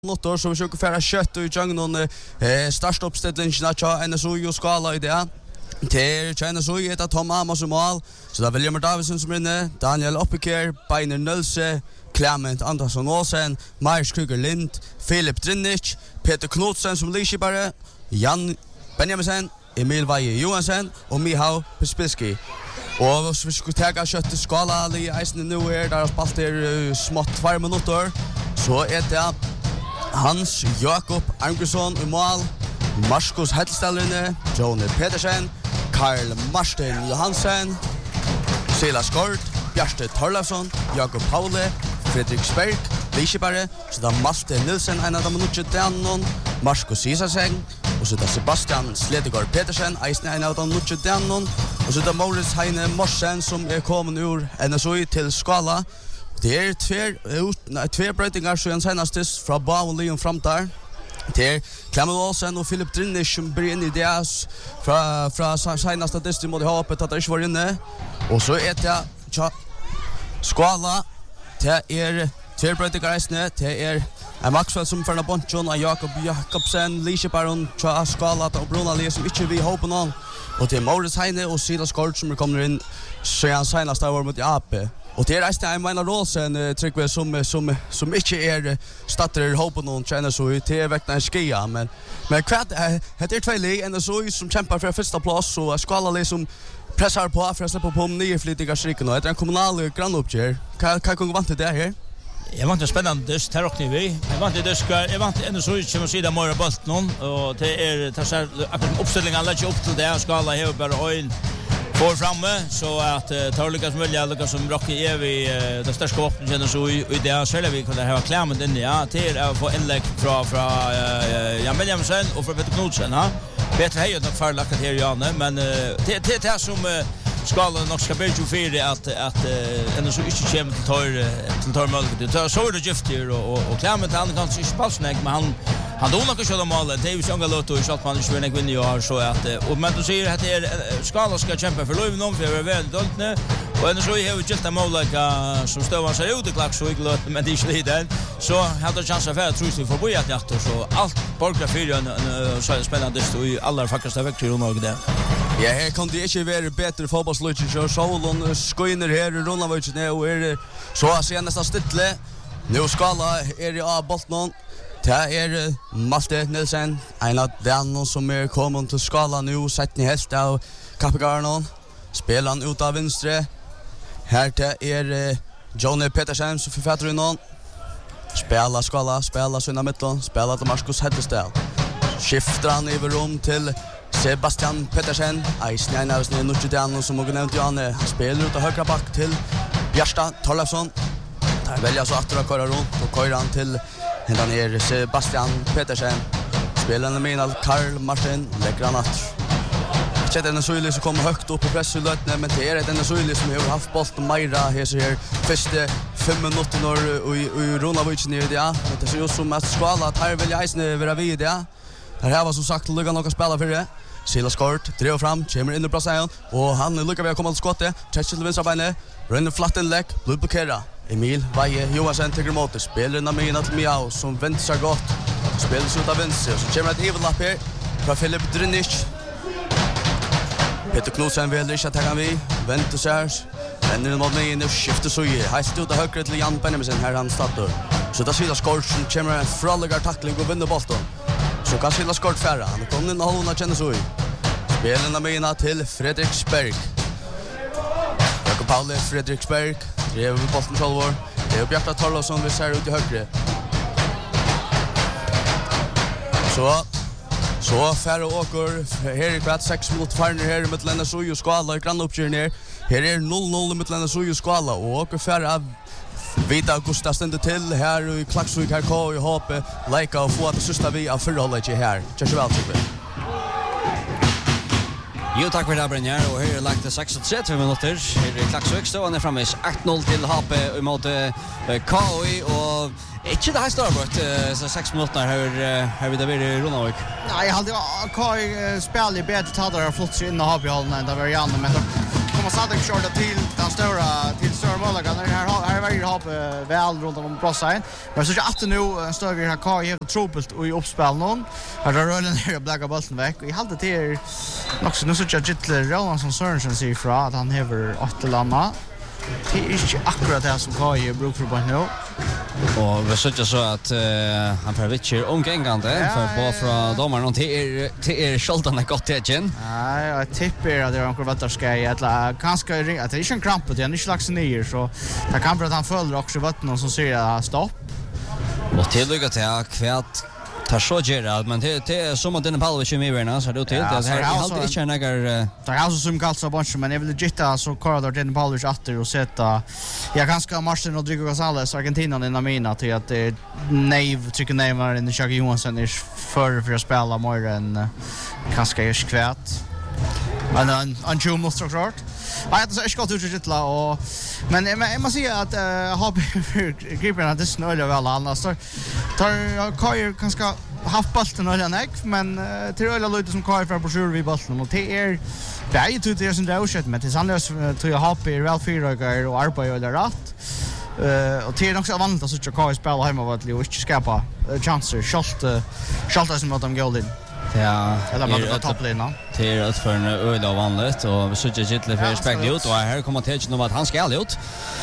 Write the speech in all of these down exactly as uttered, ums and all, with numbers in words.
Notor så försöker färra kött och jag någon eh starta uppställningen att en så ju skala i det. Till China så är det Thomas Masumal så där William Davidson som inne, Daniel Oppiker, Beiner Nölse, Clement Andersson Olsen, Mars Kruger Lind, Philip Drinich, Peter Knudsen som Lishibare, Jan Benjaminsen, Emil Vaje Johansen och Mihau Pispilski. Och så vi ska ta kött i skala i isen nu är där spalt är smått två minuter. Så är det Hans Jakob Angersson i mål, Marcus Hedstallerne, Johnny Petersen, Karl Martin Johansen, Silas Kort, Bjarte Torlafsson, Jakob Paule, Fredrik Sperk, Lishibare, så da Malte Nilsen en av dem minutter Danon, Marcus Isaseng, og så da Sebastian Sledegård Petersen, eisen en av dem minutter Danon, og så da Moritz Heine Morsen som er kommet ur N S O I til Skala. Det er tver, tver brøytingar så en senastis fra Bavon Leon fram der. Det er Clement Olsen og Philip Drinich som blir inn i det fra, fra senast at det måtte ha oppet at det ikke var inne. Og så er det tja, Skala, det er tver brøytingar eisne, det er en Maxwell som førner Bonchon og Jakob Jakobsen, Lisjebaron, tja Skala og Bruna Lee som ikke vi håper noen. Og det er Moritz Heine og Silas Kort som er kommet inn så er han senast der var mot A P. Och det är resten av Einar Rolsen Tryggve som som som inte är starter hoppen någon tjänar så ut till veckan skia men men kvart det är två lag ändå så som kämpar för första plats så skala liksom pressar på för att släppa på nya flyttiga striken och det är en kommunal grannuppgör kan kan gå vant det här. Jag vant spännande det här och vi. Jag vant det ska jag vant ändå så som sida mer bult någon och det är det så uppställningen lägger upp till det skala här bara en får framme så att uh, tar lyckas välja lyckas som Rocky är vi uh, det största vapnet känner så i, i det själva vi kunde ha Clement in ja till att få inlägg från från uh, Jan Benjaminsen och från Peter Knudsen ha bättre hej att förlackat här Janne men uh, det det det som uh, skalan nog ska bli tjugofyra att att uh, ändå så inte kommer till tar till tar möjlighet det så är det giftigt och och Clement han kan inte passnäck men han han donar kanske de mål det är ju sånga låt och shot man ju vinner vinner ju så att och men du säger att det är skala ska kämpa för Löven om för väl dolt nu och ändå så har vi just en mål som står man sig ut i klack så i låt men det är inte det så hade chans att få tror sig för boja att så allt borgar för en så spännande så i alla fackaste veckor och något där. Ja, här kan det inte vara bättre fotbollslag så Solon skoiner här i Ronavich nu och är så att se nästan stille. Nu skala är det av bollen. Det är Malte Nilsen, en av dem som är kommit till Skala nu, sett i häst av Kappegarnon. Spelar han ut av venstre. Här det är Johnny Petersen som författar i någon. Spelar Skala, spelar sina mittlån, spelar till Marcus Hedestad. Skiftar han över rum till Sebastian Petersen. Eisen en av sina Nuttjudjan som har nämnt Janne. Han spelar ut av högra back till Bjärsta Torlefsson. Där väljer så att köra runt och köra han till Hända ner Sebastian Petersen. Spelande med Karl Martin lägger han att. Inte den Söjli som kommer högt upp på pressulötene, men det är den Söjli som har haft bollen Meira här så här första fem minuter och i Ronavich ner det. Men det ser ut som att Skala att här vill jag eisne vara vid det. Här har var som sagt lugga några spela för det. Silas Kort drev fram, kommer in i platsen och han lyckas med att komma till skottet. Touch till vänstra benet, rönner flatt en läck, blir blockerad. Emil Vaje Johansen till mot spelar när mina till Miao som vänder sig gott. Spelar ut av vänster så kommer ett evilapp här från Philip Drinich. Peter Knudsen vill inte ta vi väntar sig. Vänder mot mig nu skiftar så ju. Här står det högre till Jan Benjaminsen här han startar. Så där Silas Kort som kommer en fralligar tackling och vinner bollen. Så kan Silas Kort färra. Han kommer in och håller känner så ju. Spelar när mina till Fredrik Sperk. Jakob Paule Fredrik Sperk. Det är bollen självor. Det är Bjarte Torlefsson vi ser ut i högre. Så så färre åker. Här är kvart sex minuter farner här med Lena Sojo Skala i grannuppgören här. Här är noll noll med Lena Sojo Skala och åker färre av Vita Augusta ständer till här i Klaxvik här K i Hoppe. Lika och få att det sista vi av förhållet här. Tjänst väl tycker vi. Jo, tack för det här Brynjar och här är lagt det sextiotre minuter. Här är Klaxvik stående framme åtta noll till H P emot K I och inte det här står bort så sex minuter här här vi där i Ronavik. Nej, jag hade K I spelar bättre tadar och flott sig in och H P hållen än det var Janne men Thomas Sadek körde till den stora till stora målläggaren. Här här är har väl runt om Brossain. Men så att nu en större här kvar helt trubbelt och i uppspel någon. Här rör den ner och blägga bollen väck och i halva till också nu så jag Gitler Roland som Sørensen säger för att han häver åtta landa. Det är inte akkurat det som K I brukar på nu. Och vi såg så att uh, han får vitcher omgångande för på från domaren till er till er skjoltarna gott igen. Nej, jag tippar att det är någon vattarska eller kanske ringa att det är en kramp det är inte slags ner så det kan vara att han följer också vattnet som säger stopp. Och tilllycka till kvärt tar så Gerard men det det är som att den Pavlovic med verna så det till det här alltid inte några det är alltså som kallt så bunch men jag vill gitta så korridor den Pavlovic åter och sätta jag ganska Martin Rodrigo Gonzalez Argentina i Namina till att det Nave tycker Neymar i Chucky Johansson är för för att spela mer än kanske är kvärt. Men han han tror måste klart. Ja, det är så gott ut utla och men jag måste säga att har gripen det snöller väl annars så tar Kajer kanske haft bollen eller näck men till alla lite som Kajer för på sjur vid bollen och det är det är ju det som det är skett med till Sanders tror jag har på väl fyra och arbeta eller rätt. Uh, och det är också vanligt att så att Kajer spelar hemma vad det och inte skapa chanser shot shot som att de går in. Ja, eller man tar topplinan. Det är ett för en öde av vanligt och vi söker Gittle för spekt ut och här kommer till nu att han ska ut.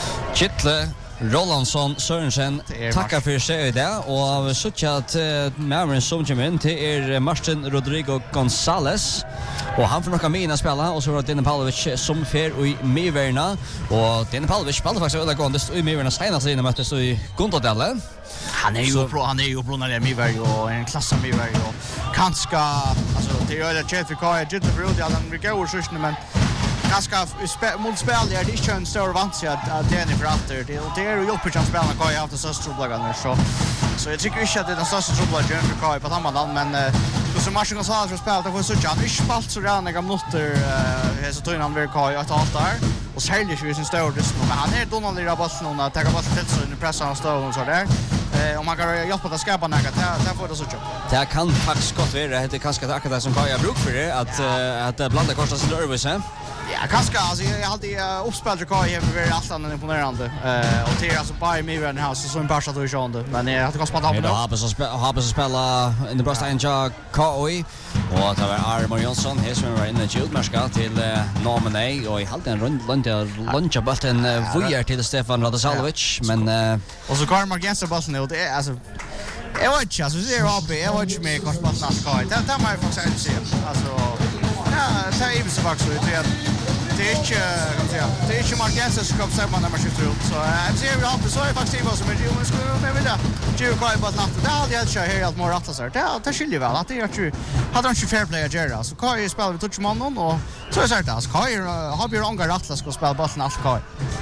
Gittle Rolandsson Sørensen tackar för sig det och vi söker att Marin som kommer in till är Martin Rodrigo Gonzalez och han får några mina spela och så var det Dene Pavlovic som fer i Miverna och Dene Pavlovic spelade faktiskt öde gående i Miverna senast innan möttes i Guntadelle. Han är ju pro han är ju pro när det är Miverna och en klass av Miverna och kanske alltså det är ju Chef K I Gittle för det han vill gå och men ganska mot spel är det inte en stor vans att det är för att det det är ju hjälper att spela K I efter så strubblagarna så så jag tycker inte att det är den största strubblagen för K I på samma men då så matchen så har spelat det var så jag inte spalt så där några minuter här så tror han vill K I att allt där och säljer ju sin stor just nu men han är Donald i rabatten och tar bara till så i pressen och står och så där eh om man kan hjälpa att skapa något där får det så jobb. Det kan faktiskt gott vara det kanske det akkurat som K I bruk för det att att blanda kostar sig nervös här. Ja, kanske alltså jag har alltid uppspelat K I över väldigt alltid imponerande. Eh och det är alltså bara mig i house så en par så då men jag har kostat på det. Jag hoppas att spela hoppas att spela i the Brust and Jack K I och det var Armor Jonsson här som var inne i Jutmarska till Nomene och i halta en rund lunch lunch bollen vujer till Stefan Radosalovic men och så går man ganska bollen och det är alltså jag vet inte alltså det är uppe jag vet inte mer kostar på K I. Det tar mig faktiskt se alltså ja, det är ju så faktiskt det är det är inte kan säga det är inte Marquez som kommer sen när man skjuter ut så jag ser ju att så är faktiskt vad som är ju skulle med vill det ju K I bara natt det hade jag kört helt mer rätt så det det skiljer väl att det är ju hade han inte fair play att göra så K I spelar vi touch mannen och så är det så att K I har ju långa rätt att spela bollen allt K I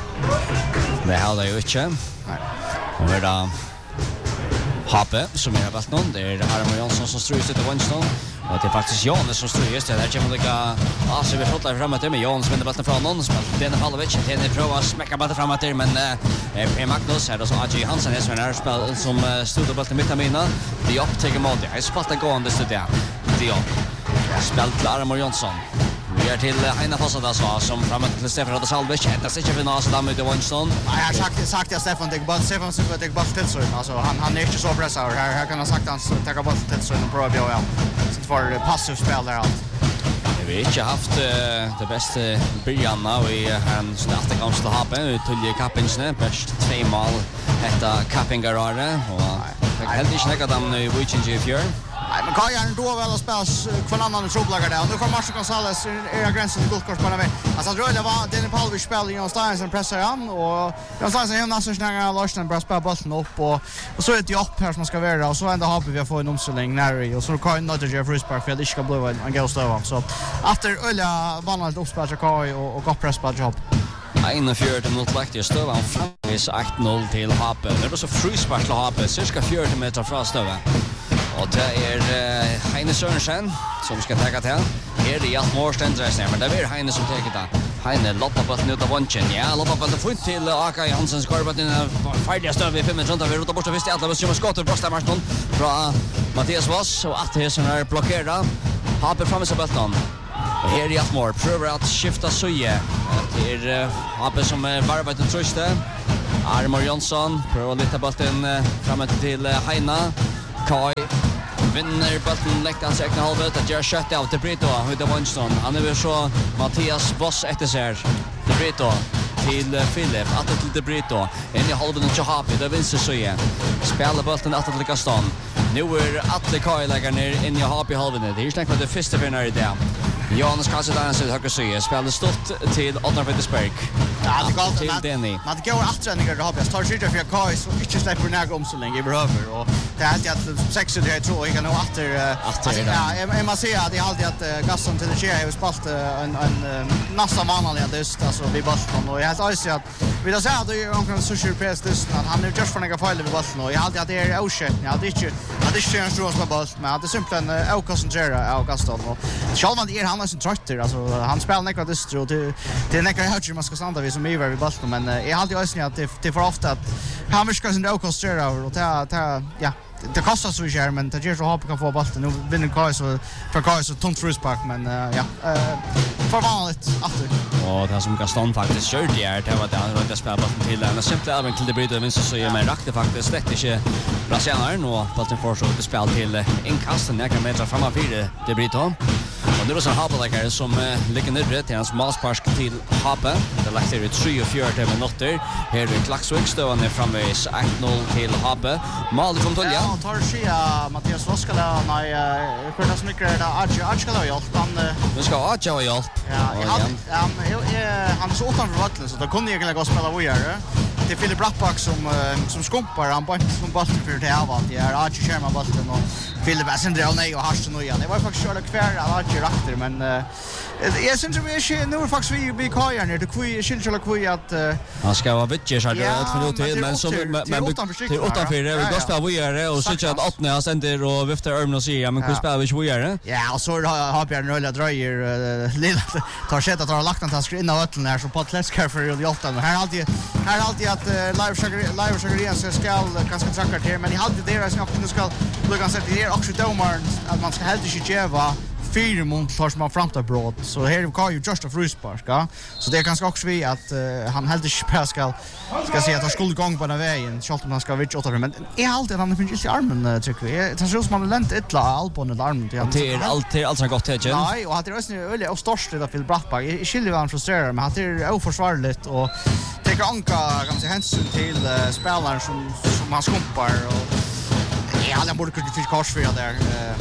det hade ju inte nej och det där Happe som är valt någon det är Armor Jonsson som strös till Winston och det är faktiskt Jonas som strös det där kommer det gå alltså vi fotlar framåt med Jonas vinner bollen från någon som Dene Pavlovic Dene provar smäcka bollen framåt där men eh Magnus här då så A J Hansen är som är spel som stod upp bollen mitt i mina det upptäcker mål det är spalta gående så där det är spelat till Armor Jonsson vi är till Heina Fossada så som framåt till Stefan Radosalovic det ser inte för någon så där med Winston nej jag har sagt sagt jag Stefan det bara Stefan så det bara till så alltså han han är inte så pressad här här kan han sagt han ta bollen till så en bra ja så för passivt spel där allt vi har inte haft uh, det bästa början och vi han startar kanske till Happe vi tullje kappingsne bäst två mål detta kappingarare och helt inte snacka dem i weekend i fjör. Nej, men K I är då väl att spela för annan trubblagar där. Och nu kommer Marcin Gonzalez är gränsen till guldkort på den väg. Alltså att röda var Dene Pavlovic spelar Jon Steinsen pressar han och Jon Steinsen är nästan snägare Larsen bara spelar bollen upp och och så är det ju upp här som man ska vara och så ändå har vi få en omställning när och så K I nödder Jeffrey Spark för det ska bli en goal stöva så efter ölla vanligt uppspel K I och och gott press på jobb. En och fjärde minut lagt i stövan framis åtta noll till Happe. Det var så frispark till Happe cirka fjärde meter från stövan. Och det är uh, Heine Sørensen som ska ta till. Här är Jan Morstendres men det är Heine som tar det. Heine loppar bollen ut av vanchen. Ja, loppar bollen fint till A K Hansen skor den färdiga stöv i fem minuter. Vi rotar bort först i alla som skottar bröstar Marston från Mattias Voss och att det som är blockerad. Happe framme så bollen. Och här är Jan Mor prövar att skifta söje. Det är Happe som är varvat och tröste. Armor Jonsson prövar att lyfta bollen framåt till Heina. Kai vinner bollen läckar sig egna halvut att göra kött av till Brito. Hur det Winston. Han är väl så Mattias Boss efter sig. Till Brito till Philip att till Brito. In i halven och Happe det vinner så igen. Spelar bollen att till Gaston. Nu är Atle Kai lägger ner in i Happe halven. Det är snackat med det första vinnare där. Jonas Kassedan så höger sig spelar stort till Ottar Petersberg. Ja, det går till Denny. Man det går åtträningar då har jag tar sig för Kai så inte släpper några omställning i behöver och det är alltid att sex det jag tror jag kan nog åter ja, jag man ser att det är alltid att Gaston till det sker har spalt en en nästan vanlig just alltså vi bollen och jag har alltid att vi då säger att det är omkring social press det han är just för några fel med bollen och jag har alltid att det är oskött ja det är inte att det är en stor boll men det är simpelt en okoncentrera av Gaston och själva det är han är så trött alltså han spelar näka distro till till näka hur man ska standa vi som är vid bollen men jag har alltid ösnat att det det för ofta att han vill ska sin okoncentrera och ta ta ja det kostar så mycket men det ger så hopp kan få bollen nu vinner Kai så för Kai så tunt fruspark men ja för vanligt att och det som Gaston faktiskt kör det är det var det han rörde spela bollen till en simpel även till det bryter vinst så är men rakte faktiskt rätt inte brasilianaren och bollen får så det spel till inkast och några meter framåt fyra det bryter och nu är det så Happe som uh, ligger nere till hans maspark till Happe. Det lägger ut tre och fyra minuter. Här är Klaxvik stående framvis ett noll till Happe. Mål från Tolja. Ja, tar sig Mattias Voskala nej hur det smickrar det Archie Archie har hjälpt han nu ska Archie ha hjälp. Ja, han han är så utanför vattnet så då kunde jag egentligen gå spela vidare. Det är Philip Rappback som som skumpar han bara som bollen för det här var det är Archie Sherman bollen och Philip Ascendra nej och Harsten och igen. Det var faktiskt körde kvar Archie rakter men jag syns vi är nu faktiskt vi vi kajar ner det kvui skiljer kvui att han ska vara vitcher så det ett minut till men som men till utanför det vi går spela vidare och så att åttna han sänder och viftar armen och säger men hur spelar vi vidare? Ja, och så har Björn Rölla dröjer lilla tar sätt att ha lagt han tar in av ötlen här så på läskar för det åtta men här alltid här alltid att live sugar live sugar så ska ganska trackar till men i hade det är snabbt nu ska lugna sig till också domaren att man ska helt inte geva fyra mot tar som man framtar brott så här kan ju just a fruspark ja så det är ganska också vi att uh, han helt inte ska ska se att han skulle gång på den vägen så att man ska vill åt men är alltid han finns i armen tycker vi det ser ut som man länt ettla albon eller armen till det är alltid allt som gott det nej och att det är ösnä öle och störst det för Brattbach i skiljer han frustrerar men att det är oförsvarligt och tar anka kan man säga hänsyn till uh, spelaren som som han skumpar och ja han borde kunna fiska kors för det där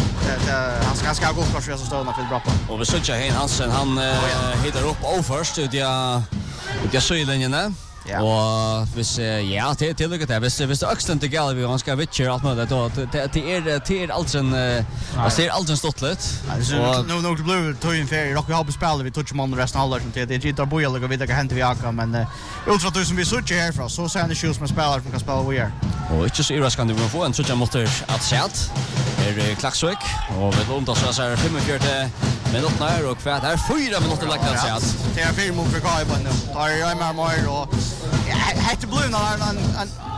han ska ska gå kors för så står han för Brattbach och vi söker Hein Hansen han hittar upp överst ut jag ut jag så i linjen Ja. Och vis ja det till det där vis vis extent till Gallery han ska vitcher allt med det då det det är det är alltså en alltså det är alltså stottlet och nu nu blue tojen fair rock vi har spelat vi touch man resten halvår som det det är boja och vi det kan hända vi aka men ultra tusen vi söker här för så sen det shoes med spelare som kan spela vi är och inte så iras kan du få en så motor att sätt är Klaxvik och vi låter så här fyrtiofyra minuter och kvart här fyra minuter lagt att sätt det är fyra mot Kai på nu tar jag med mer och hette blue när han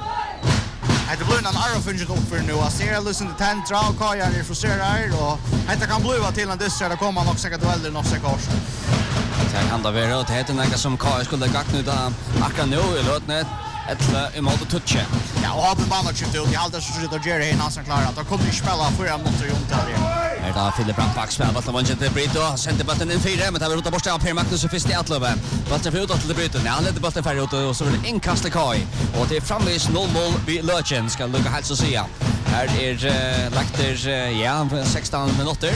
hette blue när Arrow fungerar upp för nu och ser listen till ten draw Kai är frustrerad och hette kan blue till en distr att komma och säkert väl nog säkert kors det kan det vara det heter något som Kai skulle gakt nu där akkurat nu i låtnet ett i mål touch ja och har på banan chip till jag hade så att Jerry Hein Hansen klarar att de kommer inte spela för en motor runt där är det Philip Brattbach spelar bollen vann inte Brito sätter bollen in fyra men tar rota bort av Per Magnus och först i Atlöve bollen för ut till Brito när han leder bollen för ut och så är det inkast till Kai och det är framvis noll noll vid Löchen ska lucka helt så se här är lagt där ja sexton minuter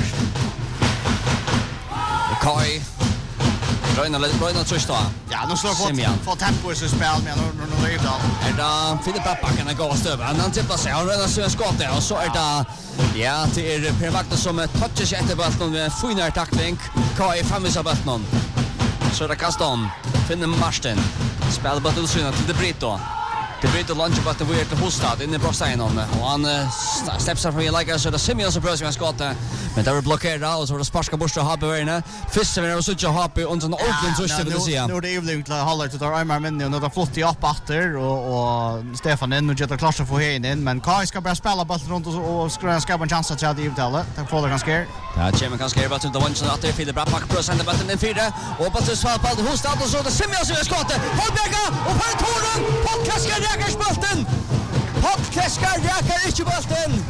Kai Röjna Röjna trösta. Ja, nu slår fått få tempo i sitt spel men nu nu är det. Är det Philip Brattbach kan gå stöva. Han tippar sig och röna sig skott där och så är det ja, det är Per Magnus som touchar sig efter bollen med finare tackling. Kai framvis av bollen. Så det kastar finner Marsten. Spelar bollen till till Brito. Det blir inte lunch but we are till Hostad inne på Steinon och han steps up för jag like så det Simeon som prövar att skotta men det var blockerat och så var det sparska borsta Happy Werner först så var så Happy och sån Oakland så skulle det se. Nu det evening till Haller till där Armar men nu det flott i upp åter och och Stefan in och Jetta Klassen får in in men Kai ska bara spela bollen runt och och skräna skapa en chans att i uttalet. Det får det ganska är. Ja, Jimmy kan skriva att det var inte att det är bra pack på sända bollen in fyra och på så fall på Hostad och så det Simeon som skottar. Holberga och på Toren podcast ska räcka bollen. Podcast ska räcka inte bollen.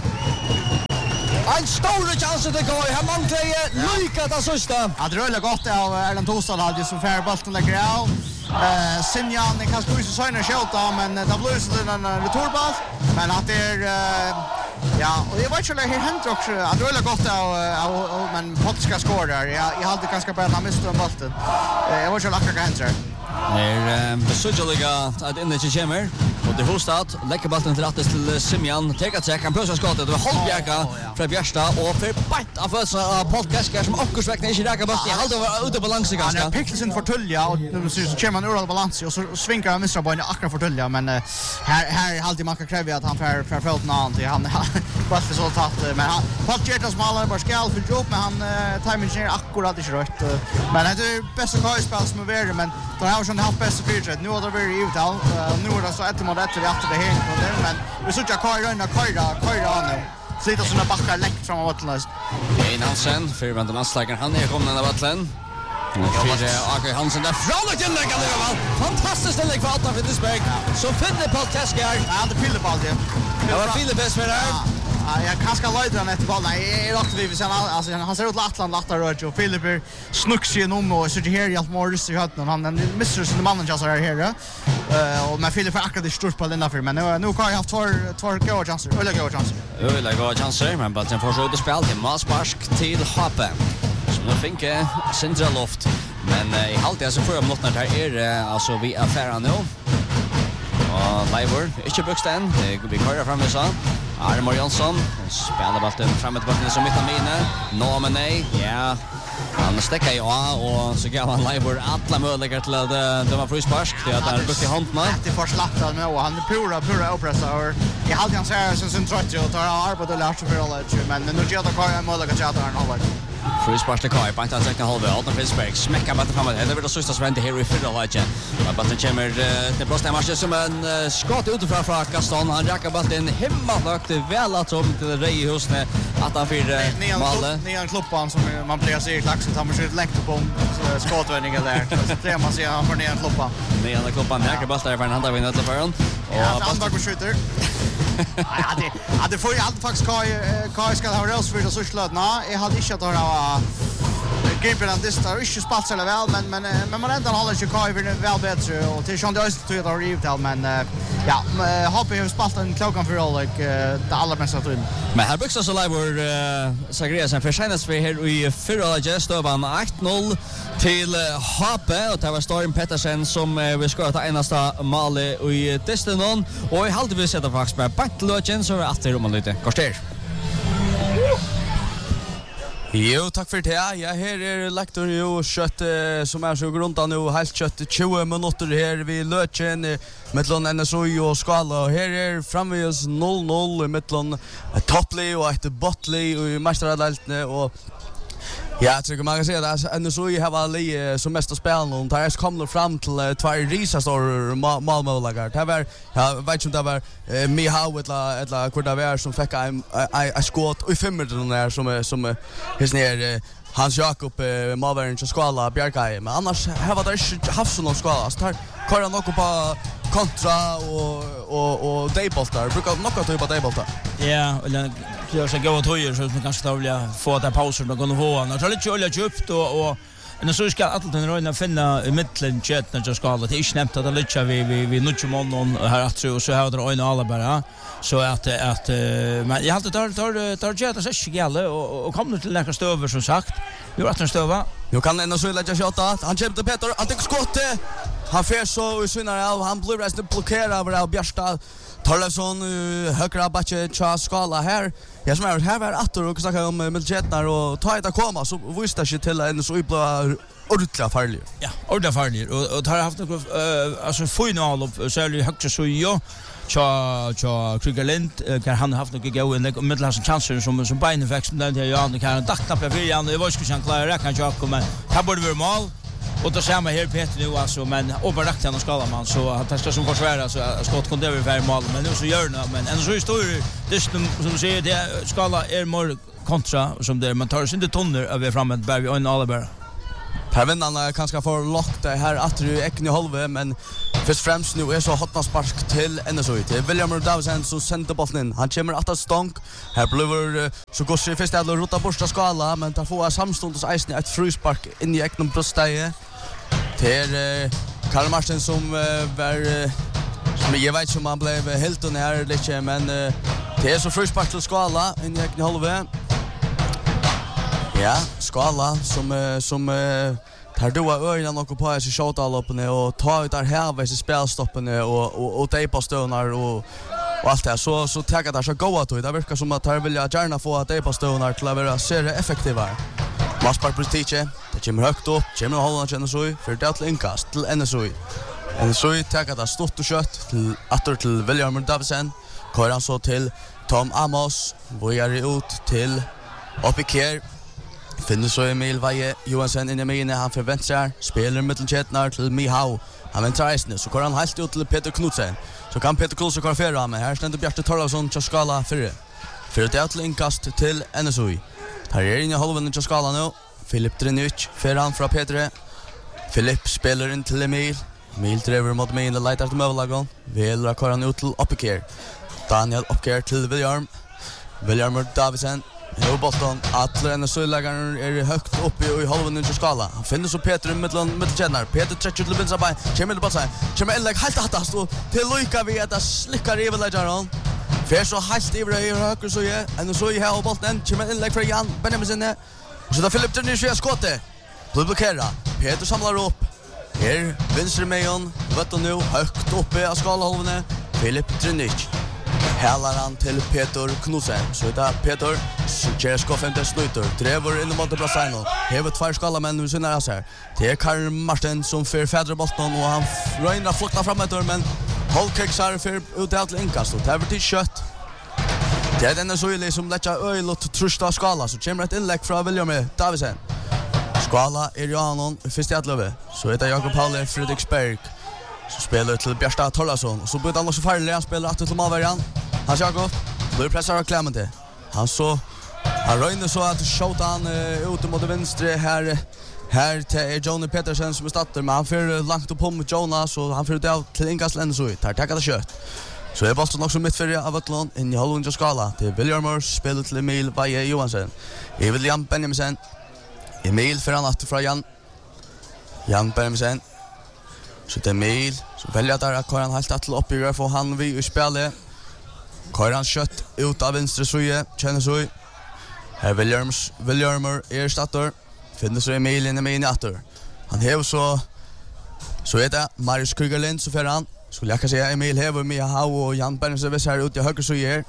En stor chans att det går. Han manglar lika det sista. Ja, det rullar gott av Erland Tosal hade som fär bollen lägger av. Eh Simjan kan stå i så söner skjuta men det blir så en returboll men att det är ja och det var ju här hänt också att det rullar gott av men Podcast ska skåra. Jag jag hade ganska bra att missa den bollen. Jag var ju lacka kan hänt. Är besökliga att inne till Kemmer och det Hostad lägger bollen till rättes till Simjan tar sig kan pröva skottet och Holbjerga från Bjärsta och för bätt av oss Podcast som också väckte inte räcka bollen i halva ute balans ganska. Han pixeln för tulja och nu så kommer han ur balans och så svinkar han missar bollen akkurat för tulja men här här alltid man kan kräva att han för för fält någon till han bara så tatt men han Podcast smalare bara skall för jobb men han timingen är akkurat inte rätt men det är bästa kajspel som är värre men då har han haft bästa fyret nu har det varit uttal nu är det så ett mot ett efter det här på det men vi såg jag Kaj rönna Kajra Kajra nu sliter såna backar läckt fram av vattnet. Ein Hansen för vänta landslagen han är kommen av vattnet. För Aker Hansen där från och inlägg alltså. Fantastiskt inlägg för Alta Fittesberg. Så finner Podcast här. Ja, det fyller ball det. Det var fyller bäst för där. Ja, jag kanske leder han efter bollen. Jag är rakt vid sen alltså han ser ut Atlant Latta rör och Philip snucks ju om och så det här hjälp Morris i hötten han missar sin mannen just här här. Eh och men Philip har akkurat stort på den för men nu nu kan jag ha två två goda chanser. Eller goda chanser. Eller goda chanser men bara sen får så ut spel till Masparsk till Happe. Så nu finke Central Loft men i allt det så får jag något när det är alltså vi affären nu. Och Livor inte Buxton det vi kör fram med så. Armor Jansson spelar bollen framåt bollen som mittar mina. No men nej. Ja. Han stäcker ju och så går han Livor alla möjligheter till att döma frispark. Det är där bukt i handen. Det är för slappat nu och han är pura pura oppressor. Jag hade han säger som sin trött och tar arbete och lär sig för alla men nu gör det kvar en möjlighet att göra han håller. Frispark till Kai, på att sätta halva Alton Fitzberg smäcker bollen framåt. Det blir det sista som händer här i förra läget. Bollen kommer till Brostam matchen som en skott utifrån från Gaston. Han räcker bollen hemma högt väl att om till Rejhusne att han för mål. Nian klubban som man blir sig i klaxen tar man sig längst på skottvändningen där. Så det man ser han för nian klubban. Nian klubban räcker bollen där för han hade vinnat för honom. Och Sandberg skjuter. Ja, det ja det får ju allt faktiskt Kai Kai ska ha räls för det så slödna. Jag hade inte att ha gripen av det där inte spalt eller väl men men men man ändå håller sig Kai väl bättre och till Sean Dawes tror jag det har rivit men ja hoppas ju spalt en klockan för all like det allra mesta tror. Men här byggs så live Sagria sen för senast vi här i förra just då var åtta noll till Happe och det var Storm Pettersen som vi ska ta enasta mål i testen och i halvtid vi sätter faktiskt på Battlelogin så att det roman lite kostar. Jo, takk for det. Ja, her er lektor jo kjøtt som er så grunta nå, helt kjøtt tjue minutter her vi løtjen mellom N S O og Skala. Og her er framvis noll noll mellom topplig og et bottlig og i mesteraddeltene og ja, jag tycker man kan säga att N S O har li som mest att spela och där kommer fram till två risa stora målmålare. Det var jag vet inte om det var Mihau eller eller Kordaver som fick en en skott i fem minuter där som som his ner Hans Jakob Mavern till Skala Bjärkai men annars har var det inte haft sån Skala så tar kör han också på kontra och och och dayboltar brukar något typ av dayboltar. Ja, eller jag ska gå och toja så man kanske vill få där pauser och gå och nå. Så lite olja djupt och och en så ska att den röna finna i mitten chat när jag ska alla det är snämt att det lite vi vi vi nu mån här att så så har det öna alla bara så att att men jag har inte tar tar tar chat så ska gälla och och kommer till nästa stöver som sagt. Nu att den stöva. Nu kan ändå så lägga shotta. Han kämpar till Peter. Han tar skottet. Han fer så svinnar av. Han blir resten blockerad av Bjärsta. Torlefsson högra backe Cha Skala här. Jag som är här var attor och snacka om Miljetnar och ta ett komma så visste jag till en så ibland ordentligt farlig. Ja, ordentligt farlig och och har haft något alltså final av särskilt högsta så ju Tja, tja, Krüger Lind, kan han haft några goda inlägg och mittlar som chanser som som Beinefex som den här Jan kan dacka på för Jan. Det var skulle han klara räcka jag kommer. Här borde vi mål. Och då ser man här Peter nu alltså men överrakt han och skala man så han testar som försvärare så skott kunde över för mål men nu så gör det men en så stor det som säger det skala är mer kontra som där man tar sig inte tonner över framåt Berg och en Alberg. Per vinnarna kanske får lockt det här att du äckne halve men först främst nu är så hotna spark till N S O till William Davisen som sänder bollen in. Han kommer att stånk. Här blir så går sig först att rota borsta skala men tar få samstundes isen ett fruspark in i äckne bröststäje. Till Karl Martin som var som jag vet som han blev helt och när lite men det är så fruspark till skala in i äckne halve. Ja, skala som som tar då öarna något på sig skjuta loppen och ta ut där här vid spelstoppen och och och tejpa stönar och och allt det så så tar det så goda då det verkar som att här vill jag gärna få att tejpa stönar till att vara ser effektiva. Maspar Prestige, det kommer högt upp, kommer hålla känna så för det till inkast till N S O. N S O tar det stort och kött till åter till William Davisen. Kör han så till Tom Amos, vojar ut till Opiker. Finner så Emil Vaje Johansson in i mine, han förväntar spelar mittelchetnar till Mihau. Han väntar resten så går han helt ut till Peter Knudsen. Så kan Peter Knudsen köra för men här ständer Bjarte Torlausson till skala för. För det till inkast till N S O. Här är inne i halvan till skala nu. Filip Drenic för han från Peter. Filip spelar in till Emil. Emil driver mot mig in the light at the Mövlagon. Vill ra köra ut till Opiker. Daniel Opiker till William. William Davisen. Nu bollen att N S O-lägaren är högt uppe i halvan inch skala. Han finner så Peter i mitten mittenkänner. Peter träcker till vänster ben. Kommer till bollen. Kommer inlägg helt att stå till Luka vi att slicka rivalagaren. För så helt över i höger så är N S O i här bollen. Kommer inlägg för Jan Benjamin. Och så där Filip Drenic är skottet. Blockerar. Peter samlar upp. Här vänster mejon. Vet du nu högt uppe i skalahalvan. Filip Drenic. Hälar han till Peter Knudsen. Så det är Peter Tjerskov femte sluter. Drever in mot Brassino. Hevet två skalla men vi synar oss här. Det är Karl Martin som för fädrar bollen och han röjnar flottar framåt men Holkexar för ut till inkast och det är till kött. Det är den så illa som lägger öl och trusta skala så kommer ett inlägg från William Davisen. Skala är ju anon första attlöve. Så heter Jakob Halle Fredriksberg. Så spelar till Bjarte Torlausson och så börjar han också farlig han spelar att till Malvarian. Han Jakob blir pressar av Clemente. Han så han röjner så att skjuta han uh, ut mot vänster här här till Johnny Petersen som är starter men han för långt upp mot Jonas så han för ut av till inkastlen så ut. Här tackar det kött. Så är bollen också mitt för av Atlon in i halvan skala till William spelar till Emil Vaje Johansson. William Benjamin. Emil för han att från Jan Jan Benjamin. Så det är Emil som väljer där att köra han helt till upp i rör för han vi i spelet. Köra han kött ut av vänster suje, känner så. Här Williams Williamer är starter. Finner så Emil in i min åter. Han häv så så är det Marius Krügerlind så för han skulle jag kan säga Emil häv med Hau och Jan Benjamin så här ut i höger suje.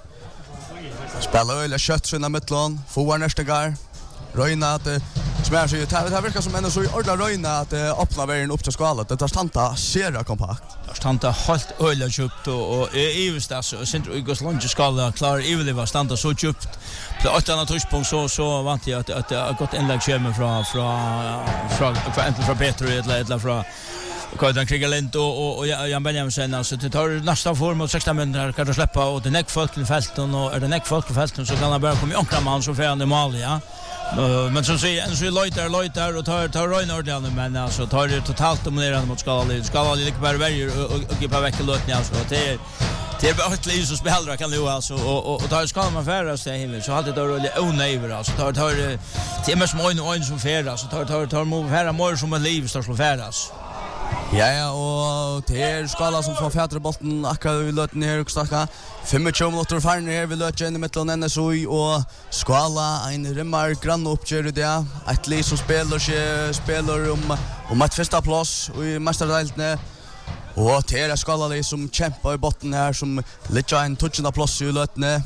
Spelar eller kött så i mitten. Får nästa gång. Röjna att smär sig det här verkar som ändå så i ordla röjna att öppna vägen upp till skalet. Det tar stanta sera kompakt. Det stanta helt öliga djupt och och är ju så centrum Igos lunch skala klar evigt var stanta så djupt. På ett annat touchpunkt så så vant jag att att det har gått inlägg kommer från från från från från Peter eller eller från Kajdan Krigalent och och Jan Benjamin sen alltså det tar nästa form mot sexton minuter kan du släppa och det näck folk i fälten och är det näck folk i fälten så kan han bara komma i ankra man så för han i mål ja. Men som säger en så lojtar lojtar och tar tar Röjna ordentligt men alltså tar det totalt dominerande mot Skala. Skala lite bara väljer och och på veckan låt alltså det är det är bara ett liv som spelar kan nu alltså och och tar ska man färra sig himmel så hade det roligt onöver alltså tar tar det är mest mån och som färra så tar tar tar mot färra mål som ett liv står slå färras. Ja ja och det är Skala som får fädra bollen akkurat i löten här och snacka tjugofem minuter färn här vi löter in i mitten N S O och Skala en rimmar grann uppgör det ett lag som spelar sig spelar om om ett första plats i mästardelen och det är Skala lag som kämpar i botten här som ligger en touchande plats i löten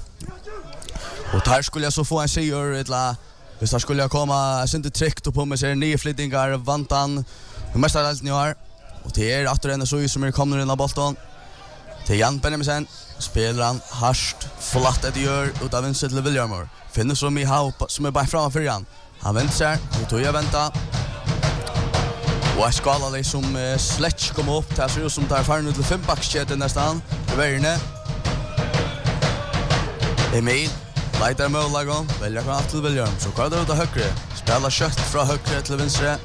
och där skulle jag så få en seger eller hvis det skulle komma synte tryckt på med sig nya flyttingar vantan mästardelen i år. Och det är att N S O som är kommer in i bollen. Till Jan Benjaminsen spelar han harst flatt ett gör utav vänster till Williamor. Finner som i hau som är bara framför han. Han väntar och tog jag vänta. Och skala det som uh, Sletch kom upp. Det ser ut som tar färden ut till fembackskedjan nästan. Värne. Emil. Leiter målagon. Väljer han till William. Så kvar det ut av högre. Spelar kött från högre till vänster.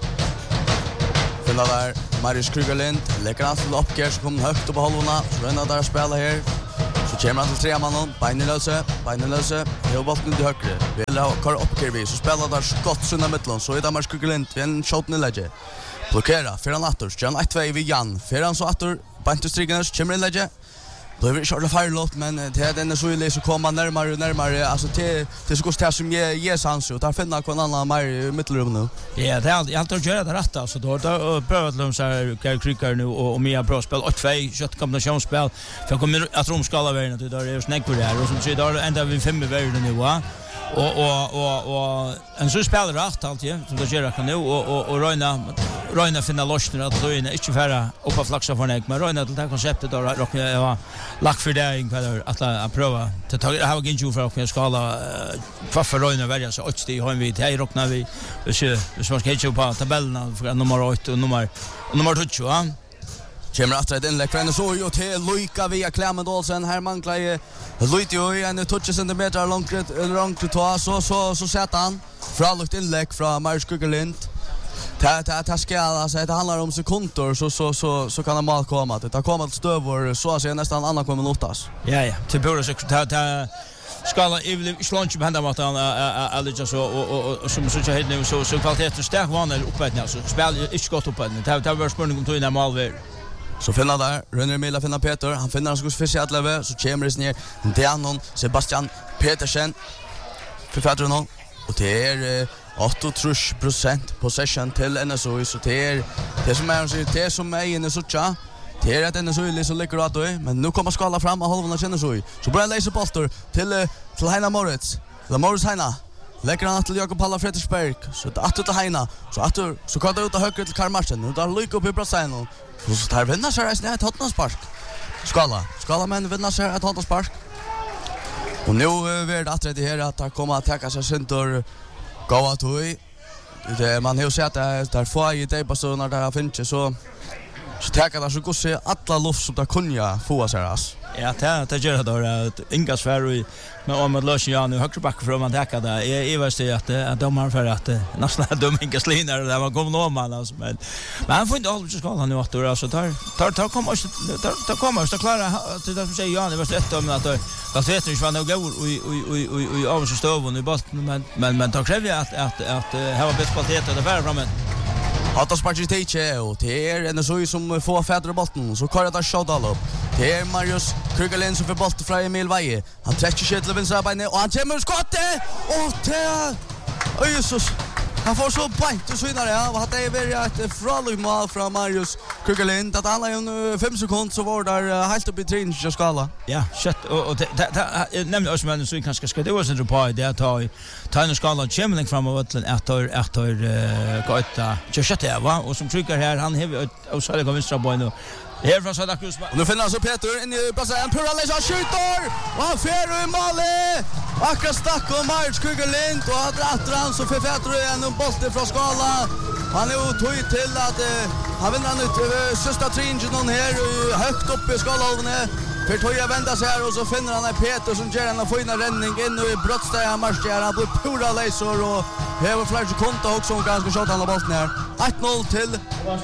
Finna där Marius Krugerlind. Lägger han till uppgär så kommer högt upp på halvorna. Så vinner där spela här. Så kommer han till tre mannen. Beinelöse. Beinelöse. Jag bollen till högre. Vill ha kvar uppgär vi. Så spelar där skott sunna mittlen. Så är det Marius Krugerlind. Vi en shot i läge. Blockera. Fyran Attors. Jan ett två vid Jan. Fyran så Attor. Beintestrignes. Kommer i läge. Då är vi kört och färlåt, men det är den så illa så kommer närmare och närmare. Alltså det det ska gå som ger ger chans och där finna någon annan mer i mittelrum nu. Ja, det är jag tror göra det rätt alltså då då prövat de så här Karl Kryckar nu och och Mia bra spel och två kött kombinationsspel. För kommer att Rom ska alla vara det där är snäck på det här och som säger då ända vi fem värden nu va. Och och och och en så spelar rätt alltid som det gör kan nu och och och Röna Röna finna lösningar att då är inte färra upp på flaxa för mig men Röna det här konceptet då rock jag lack för det inför att att prova att ta det här igen för att skala för för Röna välja så att det har vi det rocknar vi så så ska jag på tabellen för nummer åtta och nummer och nummer två va. Kommer att det inlägg från så ju till Luika via Clement Olsen här manglar ju Luiti och en touch centimeter långt långt ta så så så sätter han fralukt inlägg från Marius Krugerlind. Det det det ska alltså det handlar om sekunder så så så så kan det mal komma att det kommer att stövor så att säga nästan annan kommer notas. Ja ja, till borde så ta skala i slunch på hända mot han alltså så och som så jag nu så så kvaliteten stark vann eller uppåt nu så spel inte gott uppåt. Det det var spänning om till normal väl. Så finner där, Rönner Mila finner Peter, han finner han skulle fiska att leva, så kommer det ner till annan Sebastian Petersen för Fadron nu och det är åttiotre procent possession till N S O så det är det som är det som är inne så tjå. Det är att N S O är så lyckor att då, men nu kommer skala fram och halvorna känner så. Så börjar läsa bollar till till Heina Moritz. La Moritz Heina. Lägger han till Jakob Halla Fredriksberg. Så det att till Heina. Så att så kan det ut och höger till Karl Marsen. Nu där lycka upp i Brasilien. Så tar vinner sig resten ett Tottenham-spark. Skala. Skala men vinner sig ett Tottenham-spark. Och nu är det att det här att han kommer att täcka sig center gåa toy. Det man har sett att där får ju det på så när det finns så så täcka det så går se alla luft som det kunja få sig ras. Ja, det det gör det då att inga svär i med om att lösa ja nu högre back från man täcka det. Jag är visst att att de har för att nästan de inga sliner där man kommer nå man alltså men men han får inte alls ska han nu att då så tar tar tar kommer tar tar kommer så klara att det som säger ja det var så ett om att att vet inte vad det går oj oj oj oj oj av så stöv nu bara men men men tar kräver att att att ha bättre kvalitet och det vara framåt. Hatta sparkar till och det är en så som får fädra bollen så kör det shot all upp. Det är Marius Krugerlind som får boll från Emil Veje. Han träcker sig till vänster benet och han kommer skottet. Och det Oj Jesus. Han får så bänt och så vidare. Ja, vad det är väl ett frallig mål från Marius Krugerlind att alla ju fem sekunder så var där helt upp i trin så skala. Ja, shit och och det nämnde oss men så kanske ska det vara så på det att ta ta en skala chimney fram av att efter efter gåta. Så shit det va och som trycker här han har och så det går vänstra boy nu. Här från Södra Krus. Nu finner alltså Peter in i passen Pura Leja skjuter. Och han fer i målet. Akkurat stack och Marius Krugerlind och han drar han så för Peter igen en boll från skala. Han är ju tog till att han vinner nu sista tringen någon här högt upp i skalan. För tog jag vända sig här och så finner han Peter som gör en fina räddning in i brottsteg han marscherar. Han blir Pura Leja och har flera sekunder också som ganska skott han har bollen här. ett noll till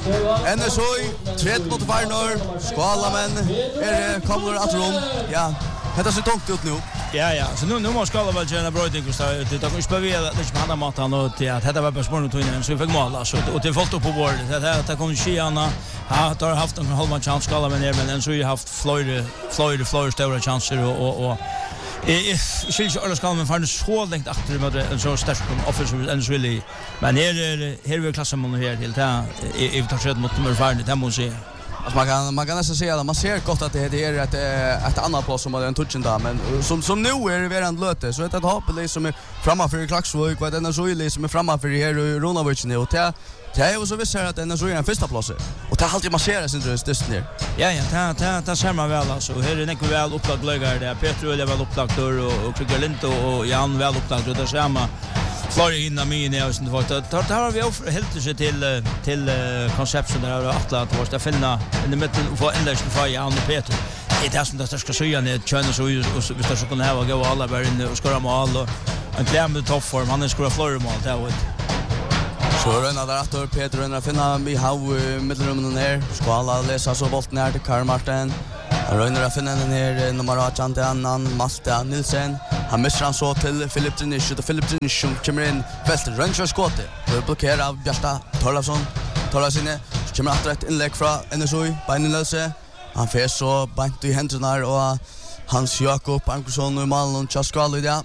N S O tretton mot Varnor. Skala men är kommer att rum. Ja, det ser tungt ut nu. Ja ja, så nu nu måste skala väl göra bröding och så det tar inte behöver det inte handla om att han och till att det var bara små tunna så vi fick mål alltså och det fallt upp på bordet. Det det kommer Kiana. Ja, har haft en halv chans skala men men än så har haft Floyd Floyd Floyd stora chanser och och Eh, skills ju alla men fanns så långt efter med en så stark offensiv and really. Men här är här vi klassar man här till ta i tar sett mot nummer fyra det måste se. Alltså man kan man kan nästan säga att man ser gott att det är ett ett annat plats som en touchen där men som som nu är det verand löte så ett hopp som är framför Klaxvik och den så är som är framför här i Ronavic nu och det det är ju så visst att den så är en första plats och det har alltid marscherat sin just ner. Ja ja, det det det ser man väl alltså. Här är det mycket väl upplagt lägger det. Petro är väl upplagt och Kriger Linto och Jan väl upplagt och det ser man Florida innan mig när jag syns vart det har vi helt sig till till konceptet där och att att vart finna i mitten och få inlägg för Jan och Petro. Det är som det ska säga när China så vi ska så kunna ha gå alla bara in och skora mål och en kläm i toppform han skora Florida mål där. Så rönnar där att Petro rönnar finna vi har mittenrummen ner ska alla läsa så bollen ner till Karl Martin. Rönnar att finna den ner nummer åtta till annan Malte Nilsen. Han missar han så till Filip Trinish och Filip Trinish som kommer in väster rönnar skottet. Det blockerar av Bjärsta Torlafsson. Torlafsson kommer att rätt inlägg från N S O Beinen Löse. Han får så bant i händerna och Hans Jakob Ankersson och Malon Chaskal i det.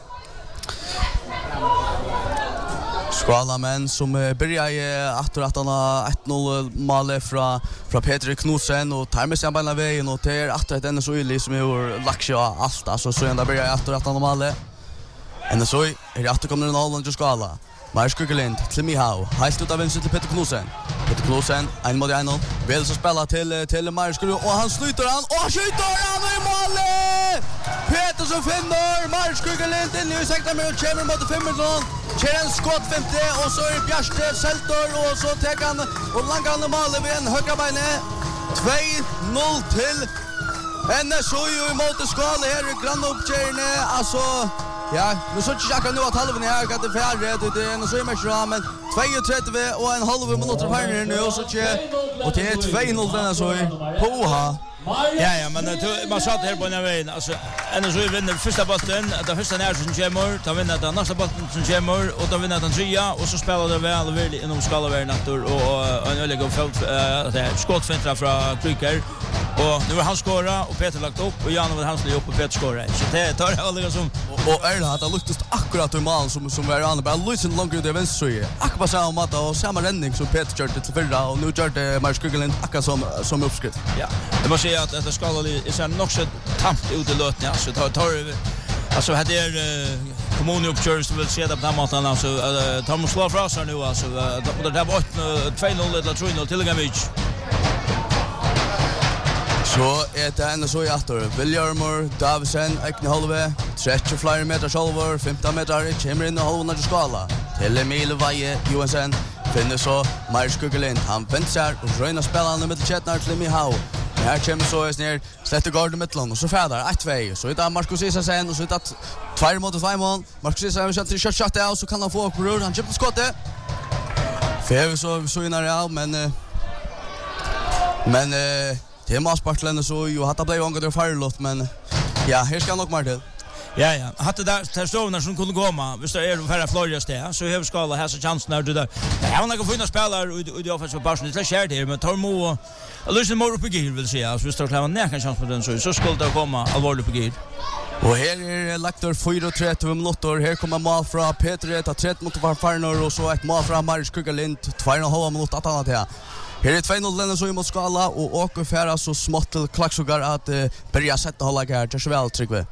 Skala men som börjar i åtta att han har ett noll mål från från Peter Knudsen och tar med sig på vägen och till åtta ett ännu så illa som är laxia allt alltså så ända börjar i åtta att han har mål. Ännu så är det åtta kommer en all och Skala. Mars Kugelint till Mihau. Helt ut av vänster till Peter Knudsen. Peter Knudsen en mot en. Vill så spela till till Mars Kugelint och han slutar han och skjuter han i mål. Peter som finner Mars Kugelint in i sektorn med Chamber mot fem minuter. Kjeren skott femte och så är det Bjärste Seltor och så tar han och langar han mål vid en högra benet. två noll till N S O i mot Skala här i Grannopkärne. Alltså ja, nu så tjocka nu att halvan är att det färre det är en så mycket bra men trettio och en halv minut här nu och så tjä och det är två noll den så poha. Ja ja, men man satt här på den vägen alltså N S O vinner första bollen, det första när som kommer, tar vinner den nästa bollen som kommer och då vinner den trea och så spelar det väl och väl inom skala vara natur och en öliga fält det skottfönster från Kryker och nu var han skora och Peter lagt upp och Jan var han skulle upp och Peter skora. Så det tar alla som och är det att det luktas akkurat i mål som som var andra bara lite långt ut i vänster. Akkurat samma mat och samma räddning som Peter körde till förra och nu körde Mars Kugelin akkurat som som uppskrift. Ja. Det måste säga att det ska är så nog så tamt ut i lötna ja så tar tar alltså hade är kommunen uppkörst vill se det på den maten alltså tar man slå fra sig nu alltså det där var två noll eller tre noll till Gamic. Så är det ändå så i åttor. Williamor, Davisen, Ekne Holve, trettio flyer meter själver, femton meter, kommer in i halvan till Skala. Till Emil Vaje, Johansson, finner så Mars Kugelin. Han väntar och röjnar spelarna med Chetnar till Mihau. Här kommer så är ner, slätter gården mittlån och så färdar ett två. Så är det Marcus Isasen och så är det två mot två mål. Marcus Isasen har sett kört shot och så kan han få upp rör. Han köpte skottet. För så så innan det men men det är Maspartlen så ju hade blivit ångat det farlott men ja, här ska nog mer till. Ja ja, hade där där stövnar som kunde komma. Visst är det förra Floridas det så har Skala här så chansen när du där. Jag har några fina spelare och det offensiva passion det kör det men Tormo och Lucien Moro på gil vill säga så vi står klara näka chans på den så så skulle det komma allvarligt på gil. Och här är Lektor trettio minuter. Här kommer mål från Peter ta trettio mot Farfarnor och så ett mål från Marius Kugelint två och en halv minut att annat här. Här är två noll så i mot Skala och åker färra så smått till Klaxogar att uh, börja sätta hålla här till Sjöväl Tryggve.